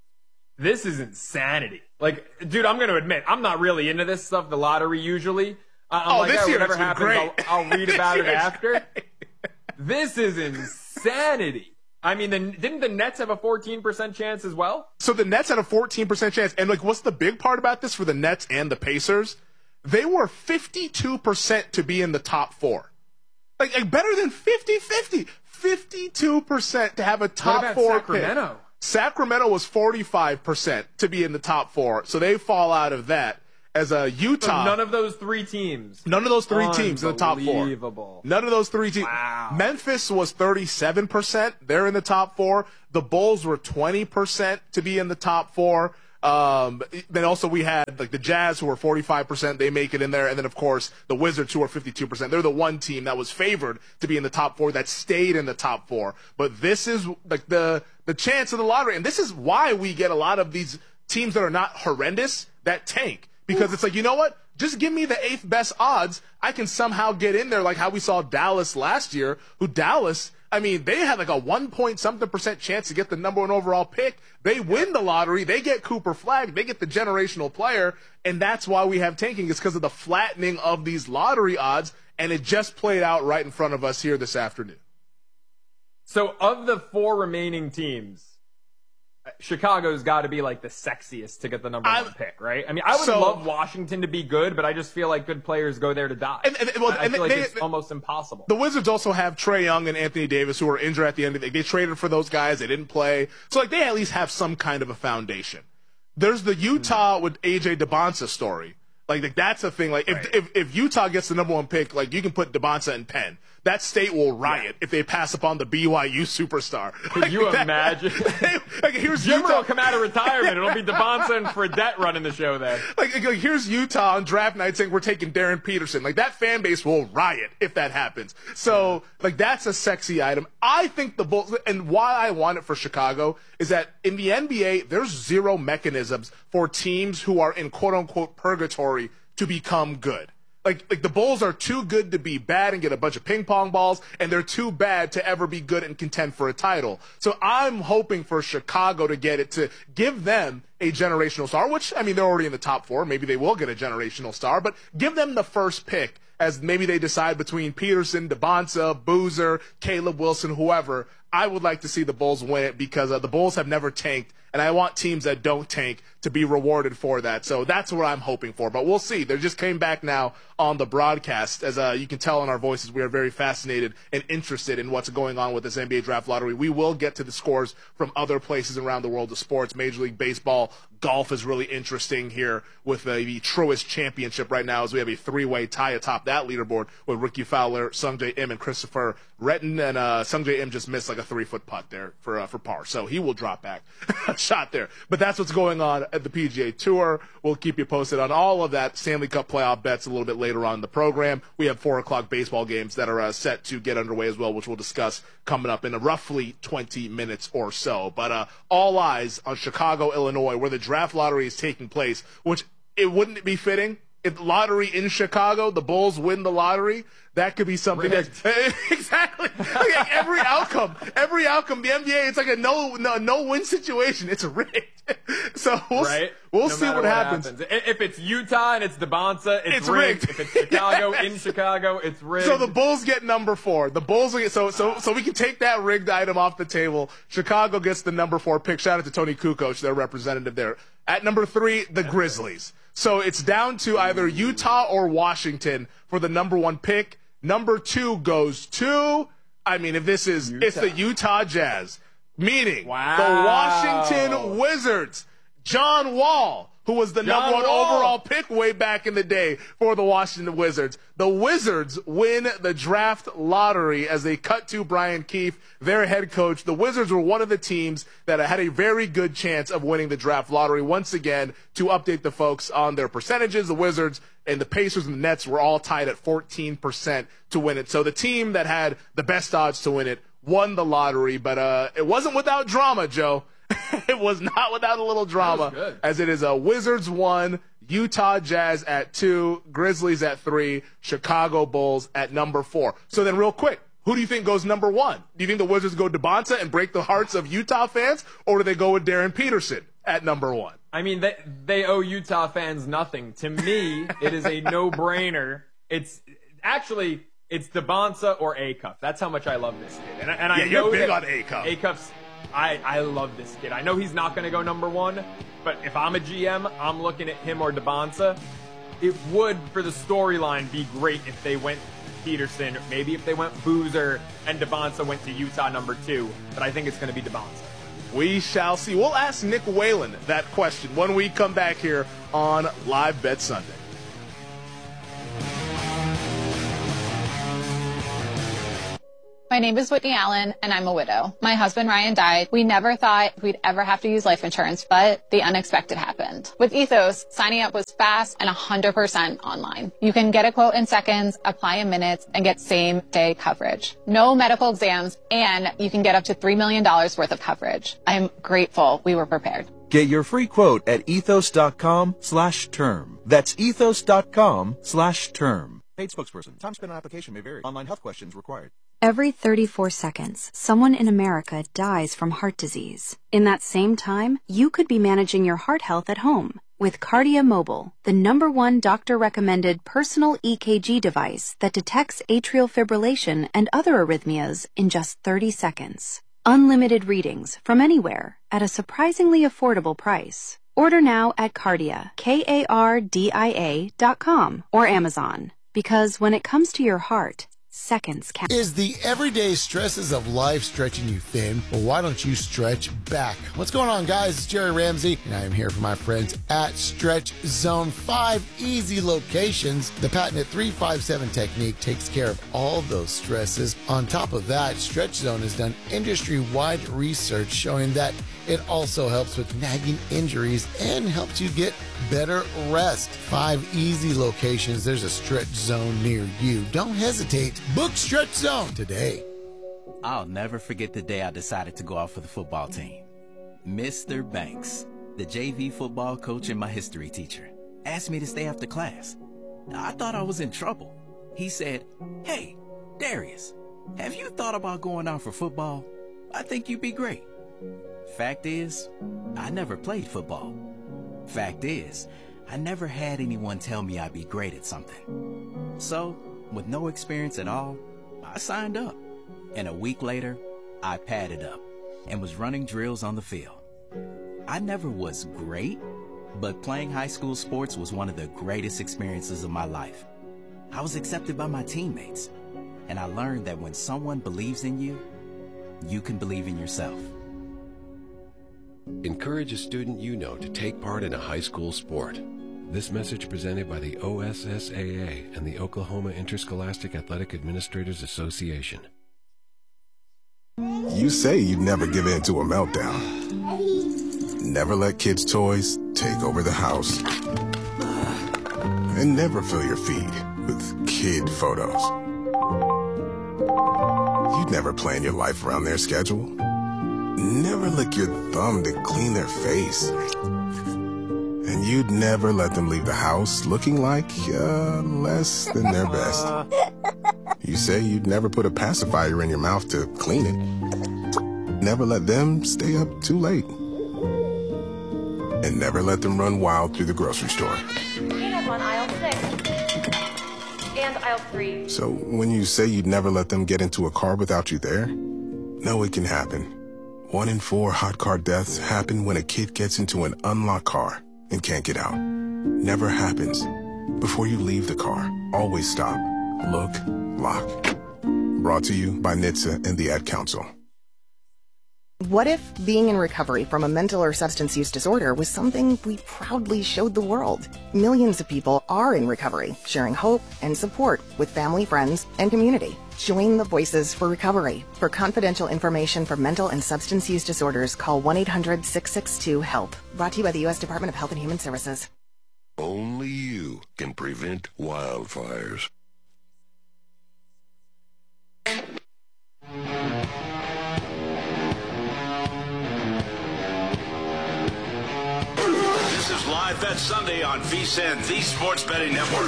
[SPEAKER 4] This is insanity. Like, dude, I'm going to admit, I'm not really into this stuff, the lottery, usually. Uh, I'm
[SPEAKER 12] Oh,
[SPEAKER 4] like,
[SPEAKER 12] this
[SPEAKER 4] yeah,
[SPEAKER 12] year
[SPEAKER 4] whatever
[SPEAKER 12] it's been
[SPEAKER 4] happens,
[SPEAKER 12] great.
[SPEAKER 4] I'll, I'll read
[SPEAKER 12] This
[SPEAKER 4] about it
[SPEAKER 12] year it's
[SPEAKER 4] after. This is insanity. I mean, the, didn't the Nets have a fourteen percent chance as well?
[SPEAKER 12] So the Nets had a fourteen percent chance. And, like, what's the big part about this for the Nets and the Pacers? They were fifty-two percent to be in the top four. Like, like better than fifty-fifty. fifty-two percent to have a top
[SPEAKER 4] what about
[SPEAKER 12] four
[SPEAKER 4] Sacramento?
[SPEAKER 12] pick. Sacramento was forty-five percent to be in the top four, so they fall out of that. As a Utah,
[SPEAKER 4] so none of those three teams.
[SPEAKER 12] None of those three teams in the top four.
[SPEAKER 4] Unbelievable.
[SPEAKER 12] None of those three teams.
[SPEAKER 4] Wow.
[SPEAKER 12] Memphis was thirty-seven percent. They're in the top four. The Bulls were twenty percent to be in the top four. Um, then also we had like the Jazz who were forty-five percent. They make it in there. And then of course the Wizards who are fifty-two percent. They're the one team that was favored to be in the top four that stayed in the top four. But this is like the, the chance of the lottery. And this is why we get a lot of these teams that are not horrendous that tank. Because it's like, you know what? Just give me the eighth best odds. I can somehow get in there like how we saw Dallas last year, who Dallas, I mean, they had like a one point something percent chance to get the number one overall pick. They win the lottery. They get Cooper Flagg. They get the generational player. And that's why we have tanking. It's because of the flattening of these lottery odds. And it just played out right in front of us here this afternoon.
[SPEAKER 4] So of the four remaining teams, Chicago's got to be like the sexiest to get the number
[SPEAKER 12] I'm,
[SPEAKER 4] one pick, right? I mean, I would
[SPEAKER 12] so,
[SPEAKER 4] love Washington to be good, but I just feel like good players go there to die.
[SPEAKER 12] And, and, well,
[SPEAKER 4] I, I
[SPEAKER 12] and
[SPEAKER 4] feel
[SPEAKER 12] they,
[SPEAKER 4] like it's
[SPEAKER 12] they,
[SPEAKER 4] almost impossible.
[SPEAKER 12] The Wizards also have Trae Young and Anthony Davis, who were injured at the end of the day. They traded for those guys. They didn't play. So, like, they at least have some kind of a foundation. There's the Utah mm-hmm. with A J DeBonsa story. Like, like that's a thing. Like, if, right. if if Utah gets the number one pick, like, you can put DeBonsa in Penn. That state will riot yeah. if they pass upon the B Y U superstar.
[SPEAKER 4] Could
[SPEAKER 12] like,
[SPEAKER 4] you
[SPEAKER 12] that,
[SPEAKER 4] imagine?
[SPEAKER 12] like, here's
[SPEAKER 4] Jimmer
[SPEAKER 12] Utah.
[SPEAKER 4] will come out of retirement. It'll be DeBonsa and Fredette running the show then.
[SPEAKER 12] Like, like, here's Utah on draft night saying we're taking Darren Peterson. Like, that fan base will riot if that happens. So, like, that's a sexy item. I think the Bulls, and why I want it for Chicago, is that in the N B A, there's zero mechanisms for teams who are in quote-unquote purgatory to become good. Like, like the Bulls are too good to be bad and get a bunch of ping pong balls, and they're too bad to ever be good and contend for a title. So I'm hoping for Chicago to get it, to give them a generational star, which, I mean, they're already in the top four. Maybe they will get a generational star, but give them the first pick as maybe they decide between Peterson, DeBonsa, Boozer, Caleb Wilson, whoever. I would like to see the Bulls win it because uh, the Bulls have never tanked, and I want teams that don't tank to be rewarded for that. So that's what I'm hoping for. But we'll see. They just came back now on the broadcast. As uh, you can tell in our voices, we are very fascinated and interested in what's going on with this N B A draft lottery. We will get to the scores from other places around the world of sports. Major League Baseball, golf is really interesting here with uh, the Truist Championship right now as we have a three-way tie atop that leaderboard with Ricky Fowler, Sungjae Im, and Christopher Retton. And uh, Sungjae Im just missed like a three-foot putt there for uh, for par. So he will drop back a shot there. But that's what's going on at the P G A Tour. We'll keep you posted on all of that. Stanley Cup playoff bets a little bit later on in the program. We have four o'clock baseball games that are uh, set to get underway as well, which we'll discuss coming up in roughly twenty minutes or so. But uh, all eyes on Chicago, Illinois, where the draft lottery is taking place, which it wouldn't be fitting if lottery in Chicago, the Bulls win the lottery. That could be something that exactly like every outcome, every outcome. The N B A, it's like a no, no, no win situation. It's rigged. So we'll,
[SPEAKER 4] right?
[SPEAKER 12] we'll
[SPEAKER 4] no
[SPEAKER 12] see what,
[SPEAKER 4] what
[SPEAKER 12] happens.
[SPEAKER 4] happens. If it's Utah and it's DeBonsa, it's,
[SPEAKER 12] it's
[SPEAKER 4] rigged.
[SPEAKER 12] rigged.
[SPEAKER 4] If it's Chicago in Chicago, it's rigged.
[SPEAKER 12] So the Bulls get number four. The Bulls will get, so so so we can take that rigged item off the table. Chicago gets the number four pick. Shout out to Tony Kukoc, their representative there. At number three, the Grizzlies. So it's down to either Utah or Washington for the number one pick. Number two goes to, I mean, if this is, Utah. It's the Utah Jazz, meaning
[SPEAKER 4] wow.
[SPEAKER 12] the Washington Wizards. John Wall, who was the
[SPEAKER 4] John
[SPEAKER 12] number one
[SPEAKER 4] Wall.
[SPEAKER 12] overall pick way back in the day for the Washington Wizards. The Wizards win the draft lottery as they cut to Brian Keefe, their head coach. The Wizards were one of the teams that had a very good chance of winning the draft lottery. Once again, to update the folks on their percentages, the Wizards and the Pacers and the Nets were all tied at fourteen percent to win it. So the team that had the best odds to win it won the lottery, but uh, it wasn't without drama, Joe. It was not without a little drama, as it is a Wizards one, Utah Jazz at two, Grizzlies at three, Chicago Bulls at number four. So then real quick, who do you think goes number one? Do you think the Wizards go DeBonsa and break the hearts of Utah fans, or do they go with Darren Peterson at number one?
[SPEAKER 4] I mean, they, they owe Utah fans nothing. To me, it is a no-brainer. It's actually, it's DeBonsa or Acuff. That's how much I love this kid. And, and I
[SPEAKER 12] yeah,
[SPEAKER 4] know
[SPEAKER 12] you're big
[SPEAKER 4] that
[SPEAKER 12] on Acuff.
[SPEAKER 4] Acuff's I, I love this kid. I know he's not going to go number one, but if I'm a G M, I'm looking at him or DeBonsa. It would, for the storyline, be great if they went Peterson. Maybe if they went Boozer and Devonta went to Utah number two, but I think it's going to be Devonta.
[SPEAKER 12] We shall see. We'll ask Nick Whalen that question when we come back here on Live Bet Sunday.
[SPEAKER 1] My name is Whitney Allen, and I'm a widow. My husband, Ryan, died. We never thought we'd ever have to use life insurance, but the unexpected happened. With Ethos, signing up was fast and one hundred percent online. You can get a quote in seconds, apply in minutes, and get same-day coverage. No medical exams, and you can get up to three million dollars worth of coverage. I'm grateful we were prepared.
[SPEAKER 2] Get your free quote at ethos.com slash term. That's ethos.com slash term.
[SPEAKER 14] Paid spokesperson. Time spent on application may vary. Online health questions required.
[SPEAKER 23] Every thirty-four seconds, someone in America dies from heart disease. In that same time, you could be managing your heart health at home with Kardia Mobile, the number one doctor-recommended personal E K G device that detects atrial fibrillation and other arrhythmias in just thirty seconds. Unlimited readings from anywhere at a surprisingly affordable price. Order now at Kardia, K A R D I A dot com or Amazon. Because when it comes to your heart, seconds count.
[SPEAKER 24] Is the everyday stresses of life stretching you thin? Well, why don't you stretch back? What's going on, guys? It's Jerry Ramsey, and I am here for my friends at Stretch Zone. Five easy locations. The patented three five seven technique takes care of all those stresses. On top of that, Stretch Zone has done industry-wide research showing that it also helps with nagging injuries and helps you get better rest. Five easy locations. There's a Stretch Zone near you. Don't hesitate. Book Stretch Zone today.
[SPEAKER 25] I'll never forget the day I decided to go out for the football team. Mister Banks, the J V football coach and my history teacher, asked me to stay after class. I thought I was in trouble. He said, "Hey, Darius, have you thought about going out for football? I think you'd be great." Fact is, I never played football. Fact is, I never had anyone tell me I'd be great at something. So, with no experience at all, I signed up. And a week later, I padded up and was running drills on the field. I never was great, but playing high school sports was one of the greatest experiences of my life. I was accepted by my teammates, and I learned that when someone believes in you, you can believe in yourself.
[SPEAKER 26] Encourage a student you know to take part in a high school sport. This message presented by the O S S A A and the Oklahoma Interscholastic Athletic Administrators Association.
[SPEAKER 27] You say you'd never give in to a meltdown. Never let kids' toys take over the house. And never fill your feed with kid photos. You'd never plan your life around their schedule. Never lick your thumb to clean their face. And you'd never let them leave the house looking like uh, less than their best. You say you'd never put a pacifier in your mouth to clean it. Never let them stay up too late. And never let them run wild through the grocery store.
[SPEAKER 28] Peanuts on aisle six. And aisle three.
[SPEAKER 27] So when you say you'd never let them get into a car without you there, know it can happen. One in four hot car deaths happen when a kid gets into an unlocked car and can't get out. Never happens. Before you leave the car, always stop, look, lock. Brought to you by N H T S A and the Ad Council.
[SPEAKER 29] What if being in recovery from a mental or substance use disorder was something we proudly showed the world? Millions of people are in recovery, sharing hope and support with family, friends, and community. Join the Voices for Recovery. For confidential information for mental and substance use disorders, call one eight hundred six six two HELP. Brought to you by the U S Department of Health and Human Services.
[SPEAKER 30] Only you can prevent wildfires.
[SPEAKER 11] This is Live Bet Sunday on VSiN, the Sports Betting Network.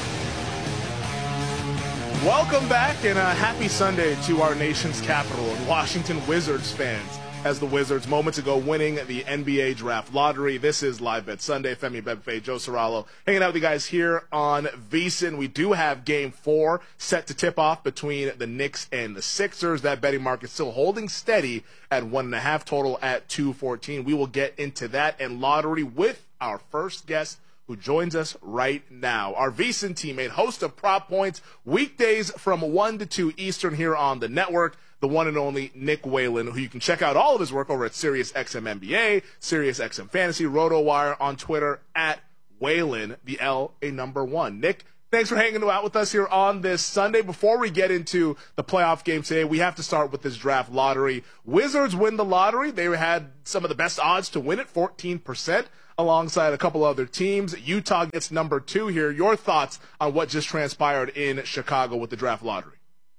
[SPEAKER 12] Welcome back and a happy Sunday to our nation's capital and Washington Wizards fans. As the Wizards moments ago winning the N B A Draft Lottery. This is Live Bet Sunday. Femi Bebefe, Joe Serralo, hanging out with you guys here on VSiN. We do have Game Four set to tip off between the Knicks and the Sixers. That betting market still holding steady at one and a half, total at two fourteen. We will get into that and lottery with our first guest, who joins us right now. Our VSiN teammate, host of Prop Points, weekdays from one to two Eastern here on the network, the one and only Nick Whalen, who you can check out all of his work over at SiriusXM N B A, SiriusXM Fantasy, RotoWire, on Twitter at Whalen, the L a number one. Nick, thanks for hanging out with us here on this Sunday. Before we get into the playoff game today, we have to start with this draft lottery. Wizards win the lottery. They had some of the best odds to win it, fourteen percent, alongside a couple other teams. Utah gets number two here. Your thoughts on what just transpired in Chicago with the draft lottery?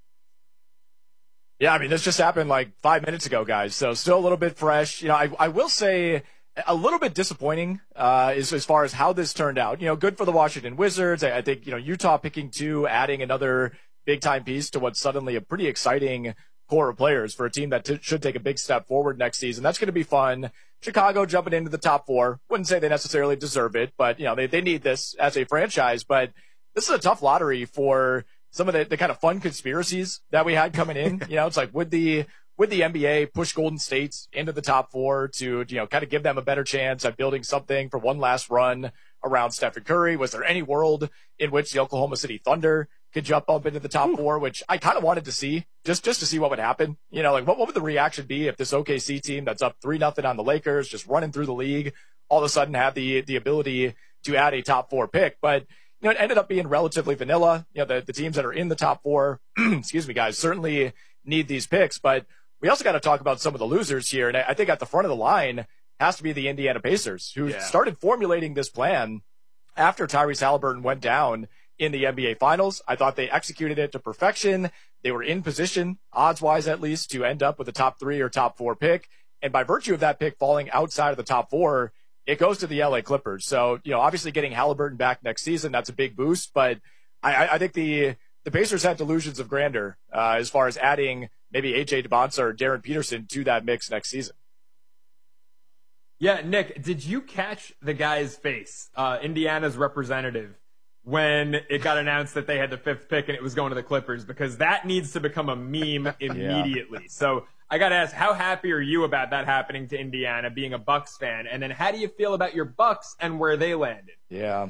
[SPEAKER 3] Yeah, I mean, this just happened like five minutes ago, guys. So still a little bit fresh. You know, I, I will say a little bit disappointing uh, as, as far as how this turned out. You know, good for the Washington Wizards. I, I think, you know, Utah picking two, adding another big-time piece to what's suddenly a pretty exciting core of players for a team that t- should take a big step forward next season. That's going to be fun. Chicago jumping into the top four. Wouldn't say they necessarily deserve it, but, you know, they, they need this as a franchise. But this is a tough lottery for some of the, the kind of fun conspiracies that we had coming in. You know, it's like, would the would the N B A push Golden State into the top four to, you know, kind of give them a better chance at building something for one last run around Stephen Curry? Was there any world in which the Oklahoma City Thunder could jump up into the top Ooh. four, which I kind of wanted to see, just just to see what would happen? You know, like what, what would the reaction be if this O K C team that's up three nothing on the Lakers, just running through the league, all of a sudden had the the ability to add a top four pick? But you know, it ended up being relatively vanilla. You know, the, the teams that are in the top four, excuse me, guys, certainly need these picks. But we also got to talk about some of the losers here. And I think at the front of the line has to be the Indiana Pacers, who yeah. started formulating this plan after Tyrese Halliburton went down in the N B A Finals. I thought they executed it to perfection. They were in position, odds-wise at least, to end up with a top three or top four pick. And by virtue of that pick falling outside of the top four, it goes to the L A Clippers. So, you know, obviously getting Halliburton back next season, that's a big boost. But I, I think the the Pacers had delusions of grandeur uh, as far as adding maybe A J Debonsa or Darren Peterson to that mix next season.
[SPEAKER 4] Yeah, Nick, did you catch the guy's face, uh, Indiana's representative, when it got announced that they had the fifth pick and it was going to the Clippers? Because that needs to become a meme immediately. Yeah. So I got to ask, how happy are you about that happening to Indiana, being a Bucks fan? And then how do you feel about your Bucks and where they landed?
[SPEAKER 3] Yeah.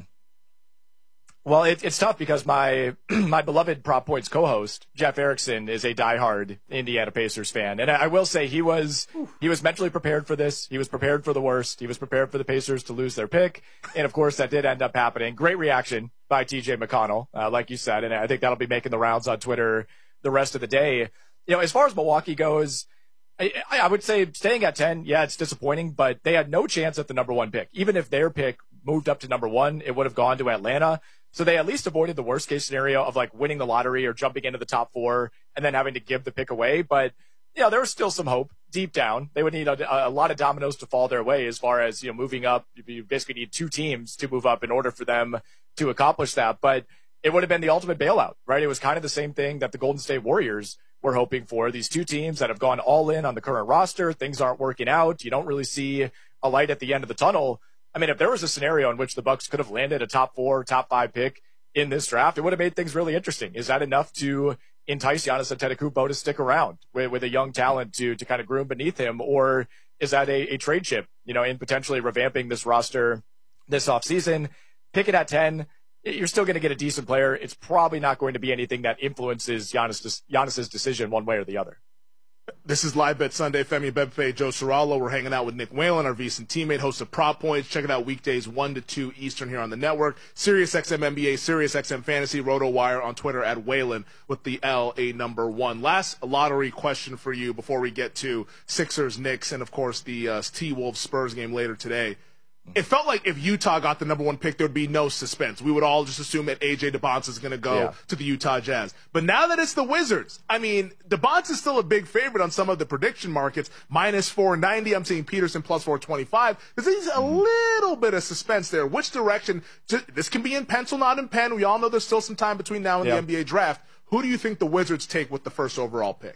[SPEAKER 3] Well, it, it's tough because my my beloved Prop Points co-host, Jeff Erickson, is a diehard Indiana Pacers fan. And I, I will say he was he was mentally prepared for this. He was prepared for the worst. He was prepared for the Pacers to lose their pick. And, of course, that did end up happening. Great reaction by T J McConnell, uh, like you said. And I think that'll be making the rounds on Twitter the rest of the day. You know, as far as Milwaukee goes, I, I would say staying at ten, yeah, it's disappointing, but they had no chance at the number one pick. Even if their pick moved up to number one, it would have gone to Atlanta. So they at least avoided the worst case scenario of like winning the lottery or jumping into the top four and then having to give the pick away. But, you know, there was still some hope deep down. They would need a, a lot of dominoes to fall their way as far as, you know, moving up. You basically need two teams to move up in order for them to accomplish that. But it would have been the ultimate bailout, right? It was kind of the same thing that the Golden State Warriors were hoping for. These two teams that have gone all in on the current roster. Things aren't working out. You don't really see a light at the end of the tunnel. I mean, if there was a scenario in which the Bucks could have landed a top four, top five pick in this draft, it would have made things really interesting. Is that enough to entice Giannis Antetokounmpo to stick around with, with a young talent to to kind of groom beneath him? Or is that a, a trade chip, you know, in potentially revamping this roster this offseason? Pick it at ten. You're still going to get a decent player. It's probably not going to be anything that influences Giannis, Giannis's decision one way or the other.
[SPEAKER 12] This is Live Bet Sunday. Femi Bebefe, Joe Serralo. We're hanging out with Nick Whalen, our VSiN teammate, host of Prop Points. Check it out weekdays one to two Eastern here on the network. SiriusXM N B A, SiriusXM Fantasy, RotoWire on Twitter at Whalen with the L a number one. Last lottery question for you before we get to Sixers, Knicks, and of course the uh, T-Wolves Spurs game later today. It felt like if Utah got the number one pick, there would be no suspense. We would all just assume that A J Debonsa is going to go yeah. to the Utah Jazz. But now that it's the Wizards, I mean, Debonsa is still a big favorite on some of the prediction markets. minus four ninety. I'm seeing Peterson plus four twenty-five. There's a little bit of suspense there. Which direction? To, this can be in pencil, not in pen. We all know there's still some time between now and yeah. the N B A draft. Who do you think the Wizards take with the first overall pick?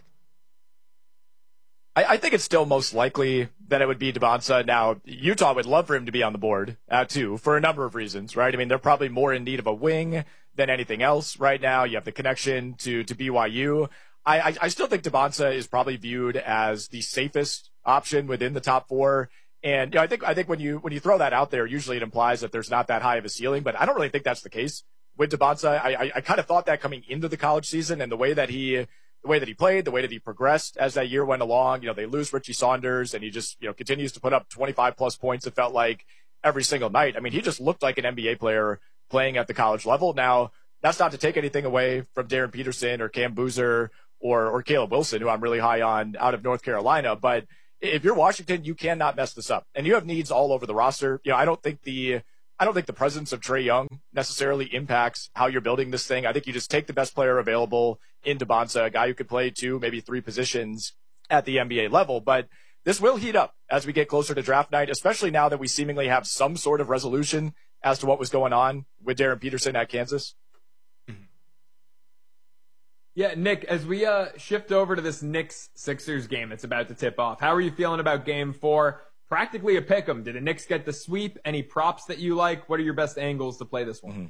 [SPEAKER 3] I think it's still most likely that it would be Debonsa. Now, Utah would love for him to be on the board, uh, too, for a number of reasons, right? I mean, they're probably more in need of a wing than anything else right now. You have the connection to, to B Y U. I, I, I still think Debonsa is probably viewed as the safest option within the top four. And you know, I think I think when you when you throw that out there, usually it implies that there's not that high of a ceiling, but I don't really think that's the case with Dybantsa. I I, I kind of thought that coming into the college season, and the way that he the way that he played, the way that he progressed as that year went along. You know, they lose Richie Saunders, and he just you know continues to put up twenty-five plus points. It felt like every single night. I mean, he just looked like an N B A player playing at the college level. Now, that's not to take anything away from Darren Peterson or Cam Boozer or or Caleb Wilson, who I'm really high on out of North Carolina, but if you're Washington, you cannot mess this up. And you have needs all over the roster. You know, I don't think the I don't think the presence of Trae Young necessarily impacts how you're building this thing. I think you just take the best player available in Dybantsa, a guy who could play two, maybe three positions at the N B A level. But this will heat up as we get closer to draft night, especially now that we seemingly have some sort of resolution as to what was going on with Darren Peterson at Kansas.
[SPEAKER 4] Yeah, Nick, as we uh, shift over to this Knicks-Sixers game that's about to tip off, how are you feeling about game four? Practically a pick'em. Did the Knicks get the sweep? Any props that you like? What are your best angles to play this one?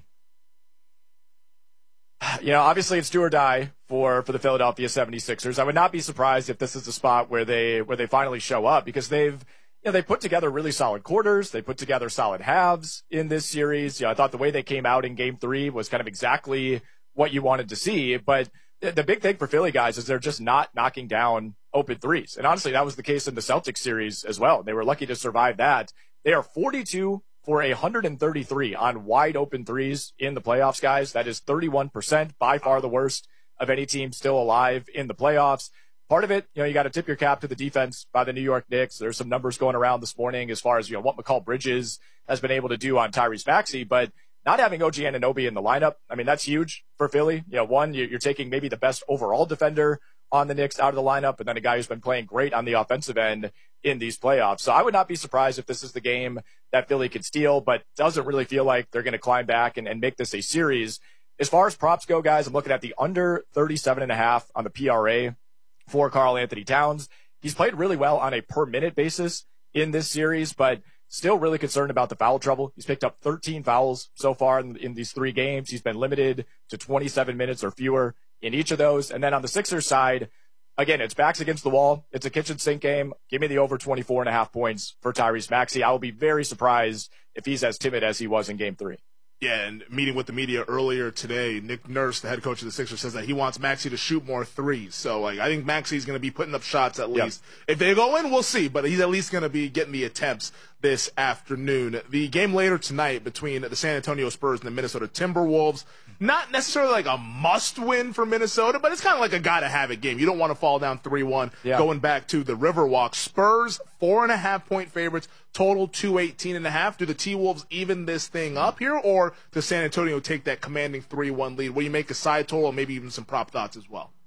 [SPEAKER 3] Mm-hmm. You know, obviously it's do or die for, for the Philadelphia seventy-sixers. I would not be surprised if this is the spot where they where they finally show up, because they've you know they put together really solid quarters. They put together solid halves in this series. You know, I thought the way they came out in game three was kind of exactly what you wanted to see, but the big thing for Philly guys is they're just not knocking down open threes. And honestly, that was the case in the Celtics series as well. They were lucky to survive that. They are forty-two for one hundred thirty-three on wide open threes in the playoffs, guys. That is thirty-one percent, by far the worst of any team still alive in the playoffs. Part of it, you know, you got to tip your cap to the defense by the New York Knicks. There's some numbers going around this morning as far as, you know, what Mikal Bridges has been able to do on Tyrese Maxey, but not having O G Anunoby in the lineup, I mean, that's huge for Philly. You know, one, you're taking maybe the best overall defender on the Knicks out of the lineup, and then a guy who's been playing great on the offensive end in these playoffs. So I would not be surprised if this is the game that Philly could steal, but doesn't really feel like they're going to climb back and, and make this a series. As far as props go, guys, I'm looking at the under thirty-seven and a half on the P R A for Karl Anthony Towns. He's played really well on a per minute basis in this series, but still really concerned about the foul trouble. He's picked up thirteen fouls so far in, in these three games. He's been limited to twenty-seven minutes or fewer in each of those. And then on the Sixers side, again, it's backs against the wall. It's a kitchen sink game. Give me the over twenty-four and a half points for Tyrese Maxey. I will be very surprised if he's as timid as he was in game three.
[SPEAKER 12] Yeah, and meeting with the media earlier today, Nick Nurse, the head coach of the Sixers, says that he wants Maxey to shoot more threes. So, like, I think Maxey's going to be putting up shots at least. Yep. If they go in, we'll see, but he's at least going to be getting the attempts this afternoon. The game later tonight between the San Antonio Spurs and the Minnesota Timberwolves, not necessarily like a must-win for Minnesota, but it's kind of like a gotta-have-it game. You don't want to fall down three one yeah. going back to the Riverwalk. Spurs, four and a half point favorites, total two eighteen and a half. Do the T-Wolves even this thing up here, or does San Antonio take that commanding three one lead? Will you make a side total, and maybe even some prop thoughts as well?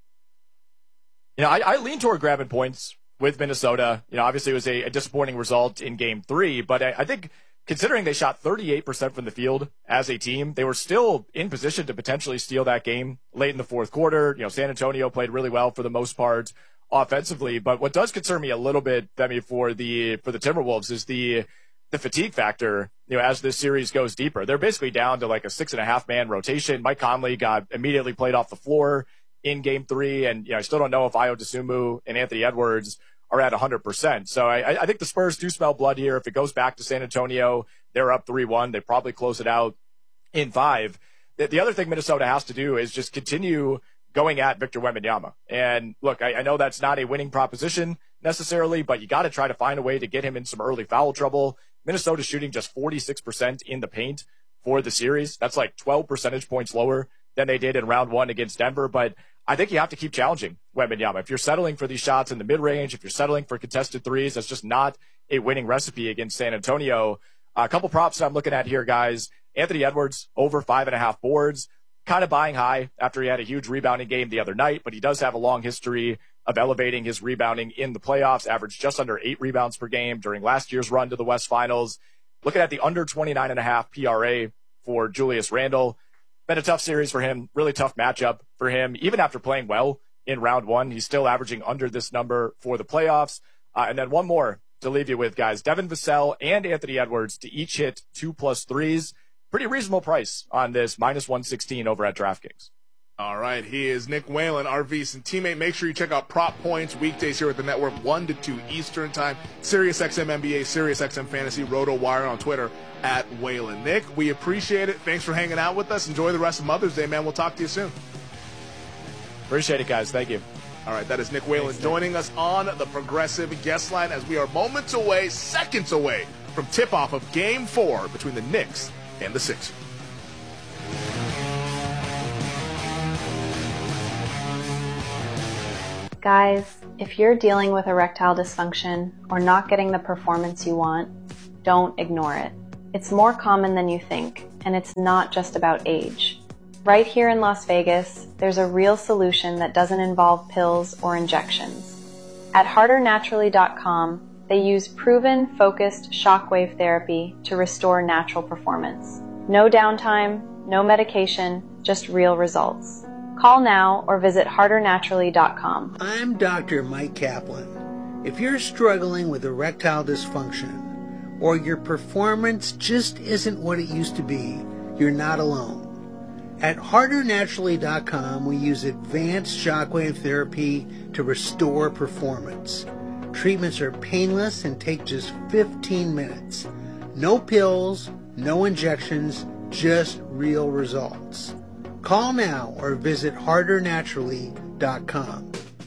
[SPEAKER 3] You know, I, I lean toward grabbing points with Minnesota. You know, obviously it was a, a disappointing result in game three, but I, I think considering they shot thirty-eight percent from the field as a team, they were still in position to potentially steal that game late in the fourth quarter. You know, San Antonio played really well for the most part offensively, but what does concern me a little bit, Femi, for the for the Timberwolves is the the fatigue factor. You know, as this series goes deeper, they're basically down to like a six and a half man rotation. Mike Conley got immediately played off the floor in game three, and you know, I still don't know if Ayo Dosunmu and Anthony Edwards are at one hundred percent. So I, I think the Spurs do smell blood here. If it goes back to San Antonio, they're up three one. They probably close it out in five. The, the other thing Minnesota has to do is just continue going at Victor Wembanyama. And look, I, I know that's not a winning proposition necessarily, but you got to try to find a way to get him in some early foul trouble. Minnesota's shooting just forty-six percent in the paint for the series. That's like twelve percentage points lower than they did in round one against Denver. But I think you have to keep challenging Wembanyama. If you're settling for these shots in the mid-range, if you're settling for contested threes, that's just not a winning recipe against San Antonio. Uh, a couple props that I'm looking at here, guys. Anthony Edwards, over five and a half boards. Kind of buying high after he had a huge rebounding game the other night, but he does have a long history of elevating his rebounding in the playoffs, averaged just under eight rebounds per game during last year's run to the West Finals. Looking at the under twenty-nine and a half P R A for Julius Randle. Been a tough series for him, really tough matchup for him. Even after playing well in round one, he's still averaging under this number for the playoffs. Uh, and then one more to leave you with, guys. Devin Vassell and Anthony Edwards to each hit two plus threes. Pretty reasonable price on this, minus one sixteen over at DraftKings.
[SPEAKER 12] All right, he is Nick Whalen, our VSiN teammate. Make sure you check out Prop Points weekdays here at the network, one to two Eastern Time. SiriusXM N B A, SiriusXM Fantasy, RotoWire on Twitter at Whalen. Nick, we appreciate it. Thanks for hanging out with us. Enjoy the rest of Mother's Day, man. We'll talk to you soon.
[SPEAKER 3] Appreciate it, guys. Thank you.
[SPEAKER 12] All right, that is Nick Whalen Thanks, joining Nick. us on the Progressive guest line as we are moments away, seconds away from tip-off of Game four between the Knicks and the Sixers.
[SPEAKER 5] Guys, if you're dealing with erectile dysfunction or not getting the performance you want, don't ignore it. It's more common than you think, and it's not just about age. Right here in Las Vegas, there's a real solution that doesn't involve pills or injections. At harder naturally dot com, they use proven, focused shockwave therapy to restore natural performance. No downtime, no medication, just real results. Call now or visit harder naturally dot com.
[SPEAKER 6] I'm Doctor Mike Kaplan. If you're struggling with erectile dysfunction or your performance just isn't what it used to be, you're not alone. At harder naturally dot com, we use advanced shockwave therapy to restore performance. Treatments are painless and take just fifteen minutes. No pills, no injections, just real results. Call now or visit harder naturally dot com.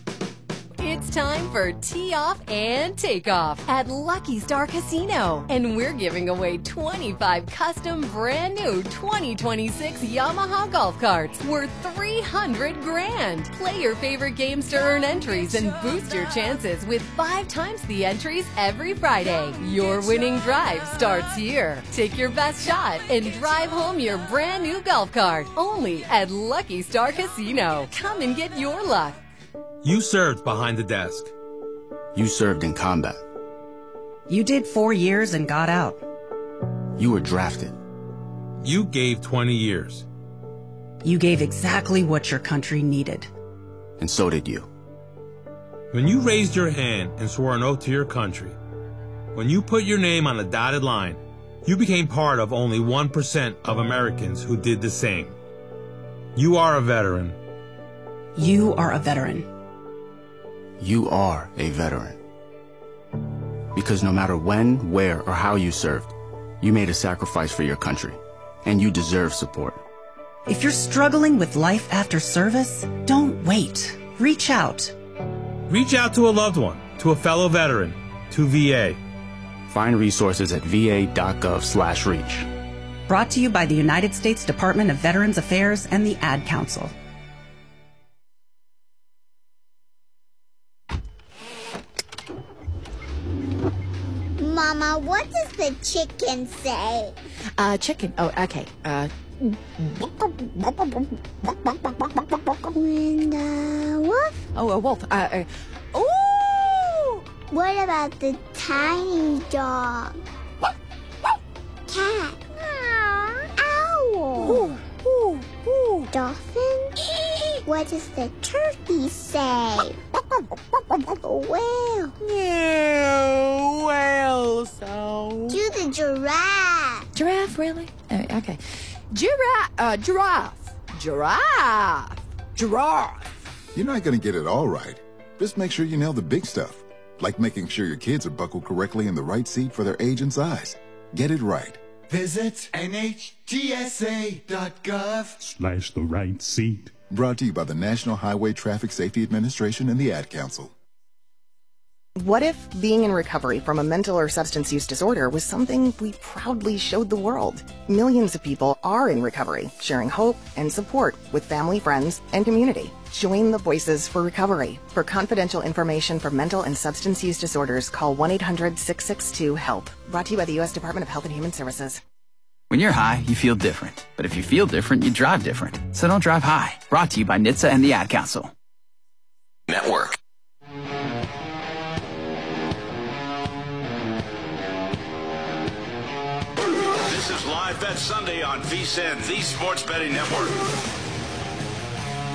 [SPEAKER 7] It's time for Tee Off and Takeoff at Lucky Star Casino. And we're giving away twenty-five custom brand new twenty twenty-six Yamaha golf carts worth three hundred grand. Play your favorite games to earn entries and boost your chances with five times the entries every Friday. Your winning drive starts here. Take your best shot and drive home your brand new golf cart. Only at Lucky Star Casino. Come and get your luck.
[SPEAKER 8] You served behind the desk.
[SPEAKER 9] You served in combat.
[SPEAKER 10] You did four years and got out.
[SPEAKER 9] You were drafted.
[SPEAKER 8] You gave twenty years.
[SPEAKER 10] You gave exactly what your country needed.
[SPEAKER 9] And so did you.
[SPEAKER 8] When you raised your hand and swore an oath to your country, when you put your name on a dotted line, you became part of only one percent of Americans who did the same. You are a veteran.
[SPEAKER 10] You are a veteran.
[SPEAKER 9] You are a veteran. Because no matter when, where, or how you served, you made a sacrifice for your country, and you deserve support.
[SPEAKER 10] If you're struggling with life after service, don't wait. Reach out.
[SPEAKER 8] Reach out to a loved one, to a fellow veteran, to V A.
[SPEAKER 9] Find resources at v a dot gov slash reach.
[SPEAKER 10] Brought to you by the United States Department of Veterans Affairs and the Ad Council.
[SPEAKER 13] Mama, what does the chicken say?
[SPEAKER 15] Uh, chicken. Oh, okay. Uh.
[SPEAKER 13] And, uh, wolf?
[SPEAKER 15] Oh, a wolf. Uh, uh.
[SPEAKER 13] Ooh! What about the tiny dog? Cat? Owl?
[SPEAKER 15] Ooh, ooh, ooh.
[SPEAKER 13] Dolphin? What does the turkey say? Whale?
[SPEAKER 15] Yeah, whale sound.
[SPEAKER 13] Do the giraffe.
[SPEAKER 15] Giraffe, really? Uh, okay. Giraffe, uh, giraffe. Giraffe. Giraffe.
[SPEAKER 16] You're not going to get it all right. Just make sure you nail the big stuff, like making sure your kids are buckled correctly in the right seat for their age and size. Get it right.
[SPEAKER 17] Visit N H T S A dot gov
[SPEAKER 31] slash the right seat.
[SPEAKER 16] Brought to you by the National Highway Traffic Safety Administration and the Ad Council.
[SPEAKER 29] What if being in recovery from a mental or substance use disorder was something we proudly showed the world? Millions of people are in recovery, sharing hope and support with family, friends, and community. Join the Voices for Recovery. For confidential information for mental and substance use disorders, call one eight hundred six six two HELP. Brought to you by the U S Department of Health and Human Services.
[SPEAKER 32] When you're high, you feel different. But if you feel different, you drive different. So don't drive high. Brought to you by N H T S A and the Ad Council.
[SPEAKER 11] Network. This is Live Bet Sunday on VSiN, the Sports Betting Network.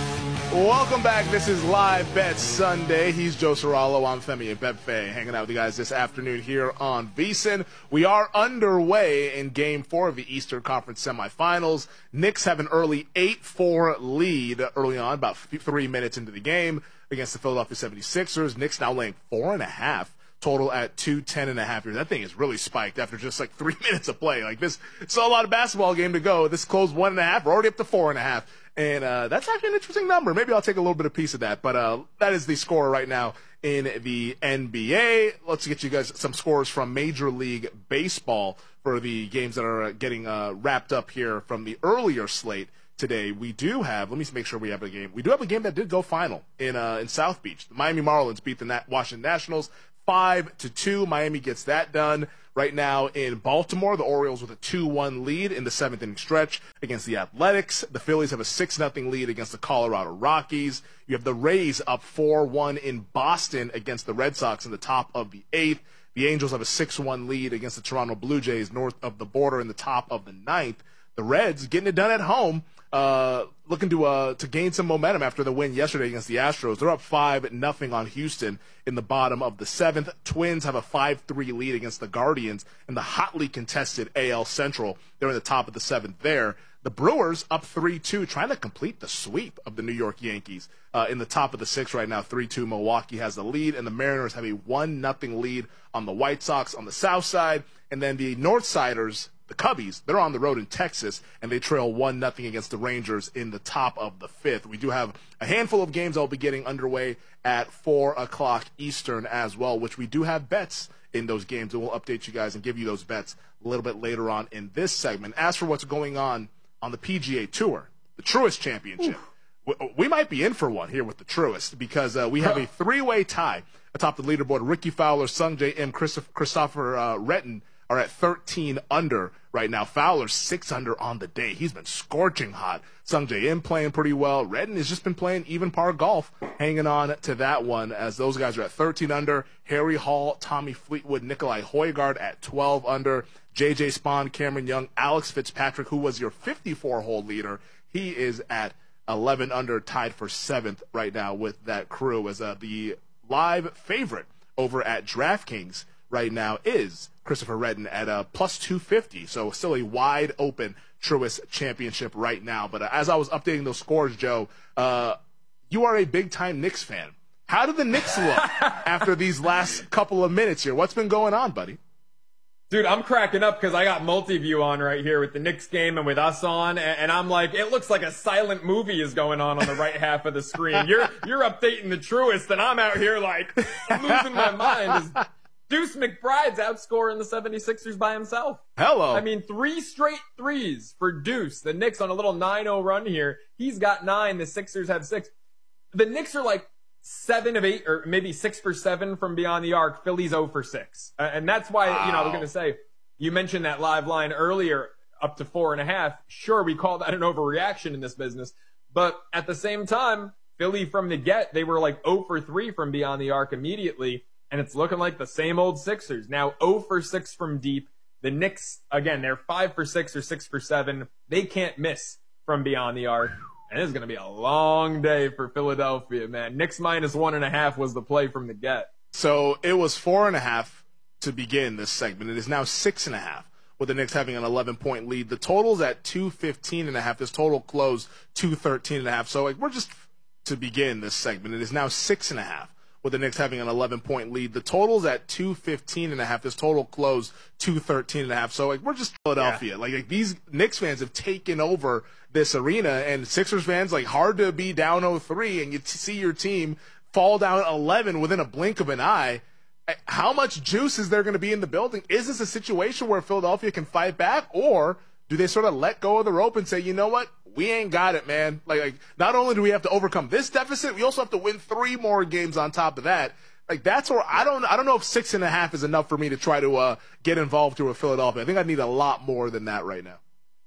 [SPEAKER 12] Welcome back. This is Live Bet Sunday. He's Joe Serralo. I'm Femi Abebefe, hanging out with you guys this afternoon here on VSiN. We are underway in Game four of the Eastern Conference semifinals. Knicks have an early eight four lead early on, about three minutes into the game against the Philadelphia seventy-sixers. Knicks now laying four and a half. Total at two ten and a half here. That thing is really spiked after just like three minutes of play. Like this, it's still a lot of basketball game to go. This closed one and a half. We're already up to four and a half. And uh, that's actually an interesting number. Maybe I'll take a little bit of piece of that. But uh, that is the score right now in the N B A. Let's get you guys some scores from Major League Baseball for the games that are getting uh, wrapped up here from the earlier slate today. We do have, let me make sure we have a game. We do have a game that did go final in uh, in South Beach. The Miami Marlins beat the Nat- Washington Nationals five to two. Miami gets that done. Right now in Baltimore, the Orioles with a two one lead in the seventh inning stretch against the Athletics. The Phillies have a six nothing lead against the Colorado Rockies. You have the Rays up four one in Boston against the Red Sox in the top of the eighth. The Angels have a six one lead against the Toronto Blue Jays north of the border in the top of the ninth. The Reds getting it done at home, uh, looking to uh, to gain some momentum after the win yesterday against the Astros. They're up five nothing on Houston in the bottom of the seventh. Twins have a five three lead against the Guardians in the hotly contested A L Central. They're in the top of the seventh there. The Brewers up three two, trying to complete the sweep of the New York Yankees. Uh, in the top of the sixth right now, three two. Milwaukee has the lead, and the Mariners have a one nothing lead on the White Sox on the south side. And then the Northsiders, the Cubbies, they're on the road in Texas, and they trail one nothing against the Rangers in the top of the fifth. We do have a handful of games that will be getting underway at four o'clock Eastern as well, which we do have bets in those games, and we'll update you guys and give you those bets a little bit later on in this segment. As for what's going on on the P G A Tour, the Truist Championship, we, we might be in for one here with the Truist because uh, we have a three-way tie atop the leaderboard. Ricky Fowler, Sungjae Im, Christopher, Christopher uh, Retton are at thirteen under right now. Fowler's six under on the day. He's been scorching hot. Sungjae Im playing pretty well. Redden has just been playing even par golf, hanging on to that one as those guys are at thirteen under. Harry Hall, Tommy Fleetwood, Nikolai Højgaard at twelve under. J J Spawn, Cameron Young, Alex Fitzpatrick, who was your fifty-four hole leader, he is at eleven under, tied for seventh right now with that crew as uh, the live favorite over at DraftKings right now is Christopher Redden at a plus two fifty. So still a wide open Truist Championship right now. But uh, as I was updating those scores, Joe, uh, you are a big time Knicks fan. How do the Knicks look after these last couple of minutes here? What's been going on, buddy?
[SPEAKER 4] Dude, I'm cracking up because I got multi-view on right here with the Knicks game and with us on, and I'm like, it looks like a silent movie is going on on the right half of the screen. You're you're updating the Truist, and I'm out here like I'm losing my mind. As Deuce McBride's outscoring the seventy-sixers by himself.
[SPEAKER 12] Hello.
[SPEAKER 4] I mean, three straight threes for Deuce. The Knicks on a little nine oh run here. He's got nine. The Sixers have six. The Knicks are like seven of eight, or maybe six for seven from beyond the arc. Philly's oh for six. Uh, and that's why, wow. you know, I was going to say, you mentioned that live line earlier, up to four and a half. Sure, we call that an overreaction in this business. But at the same time, Philly from the get, they were like oh for three from beyond the arc immediately. And it's looking like the same old Sixers. Now oh for six from deep. The Knicks, again, they're five for six or six for seven. They can't miss from beyond the arc. And it's going to be a long day for Philadelphia, man. Knicks minus one and a half was the play from the get.
[SPEAKER 12] So it was four and a half to begin this segment. It is now six and a half with the Knicks having an eleven point lead. The total's at two fifteen and a half. This total closed two thirteen and a half. So like we're just to begin this segment. It is now six and a half with the Knicks having an eleven point lead. The total's at two fifteen and a half. This total closed two thirteen and a half. So like we're just Philadelphia. Yeah. Like, like these Knicks fans have taken over this arena, and Sixers fans, like, hard to be down oh three and you t- see your team fall down eleven within a blink of an eye. How much juice is there going to be in the building? Is this a situation where Philadelphia can fight back, or do they sort of let go of the rope and say, you know what, we ain't got it, man? Like, like not only do we have to overcome this deficit, we also have to win three more games on top of that. Like, that's where I don't I don't know if six and a half is enough for me to try to uh, get involved here with Philadelphia. I think I need a lot more than that right now.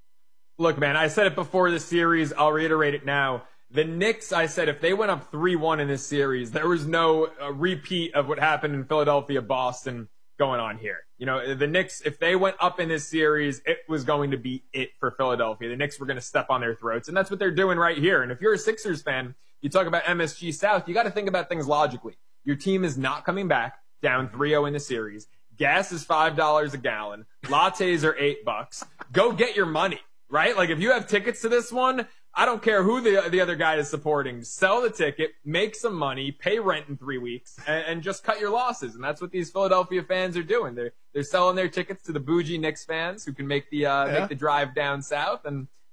[SPEAKER 4] Look, man, I said it before the series. I'll reiterate it now. The Knicks, I said, if they went up three one in this series, there was no uh, repeat of what happened in Philadelphia, Boston. going on here. You know, the Knicks, if they went up in this series, it was going to be it for Philadelphia. The Knicks were going to step on their throats, and that's what they're doing right here. And if you're a Sixers fan, you talk about M S G South, you got to think about things logically. Your team is not coming back down three oh in the series. Gas is five dollars a gallon. Lattes are eight bucks. Go get your money, right? Like, if you have tickets to this one, I don't care who the the other guy is supporting. Sell the ticket, make some money, pay rent in three weeks, and, and just cut your losses. And that's what these Philadelphia fans are doing. They're they're selling their tickets to the bougie Knicks fans who can make the uh,
[SPEAKER 12] Yeah.
[SPEAKER 4] make the drive down south, and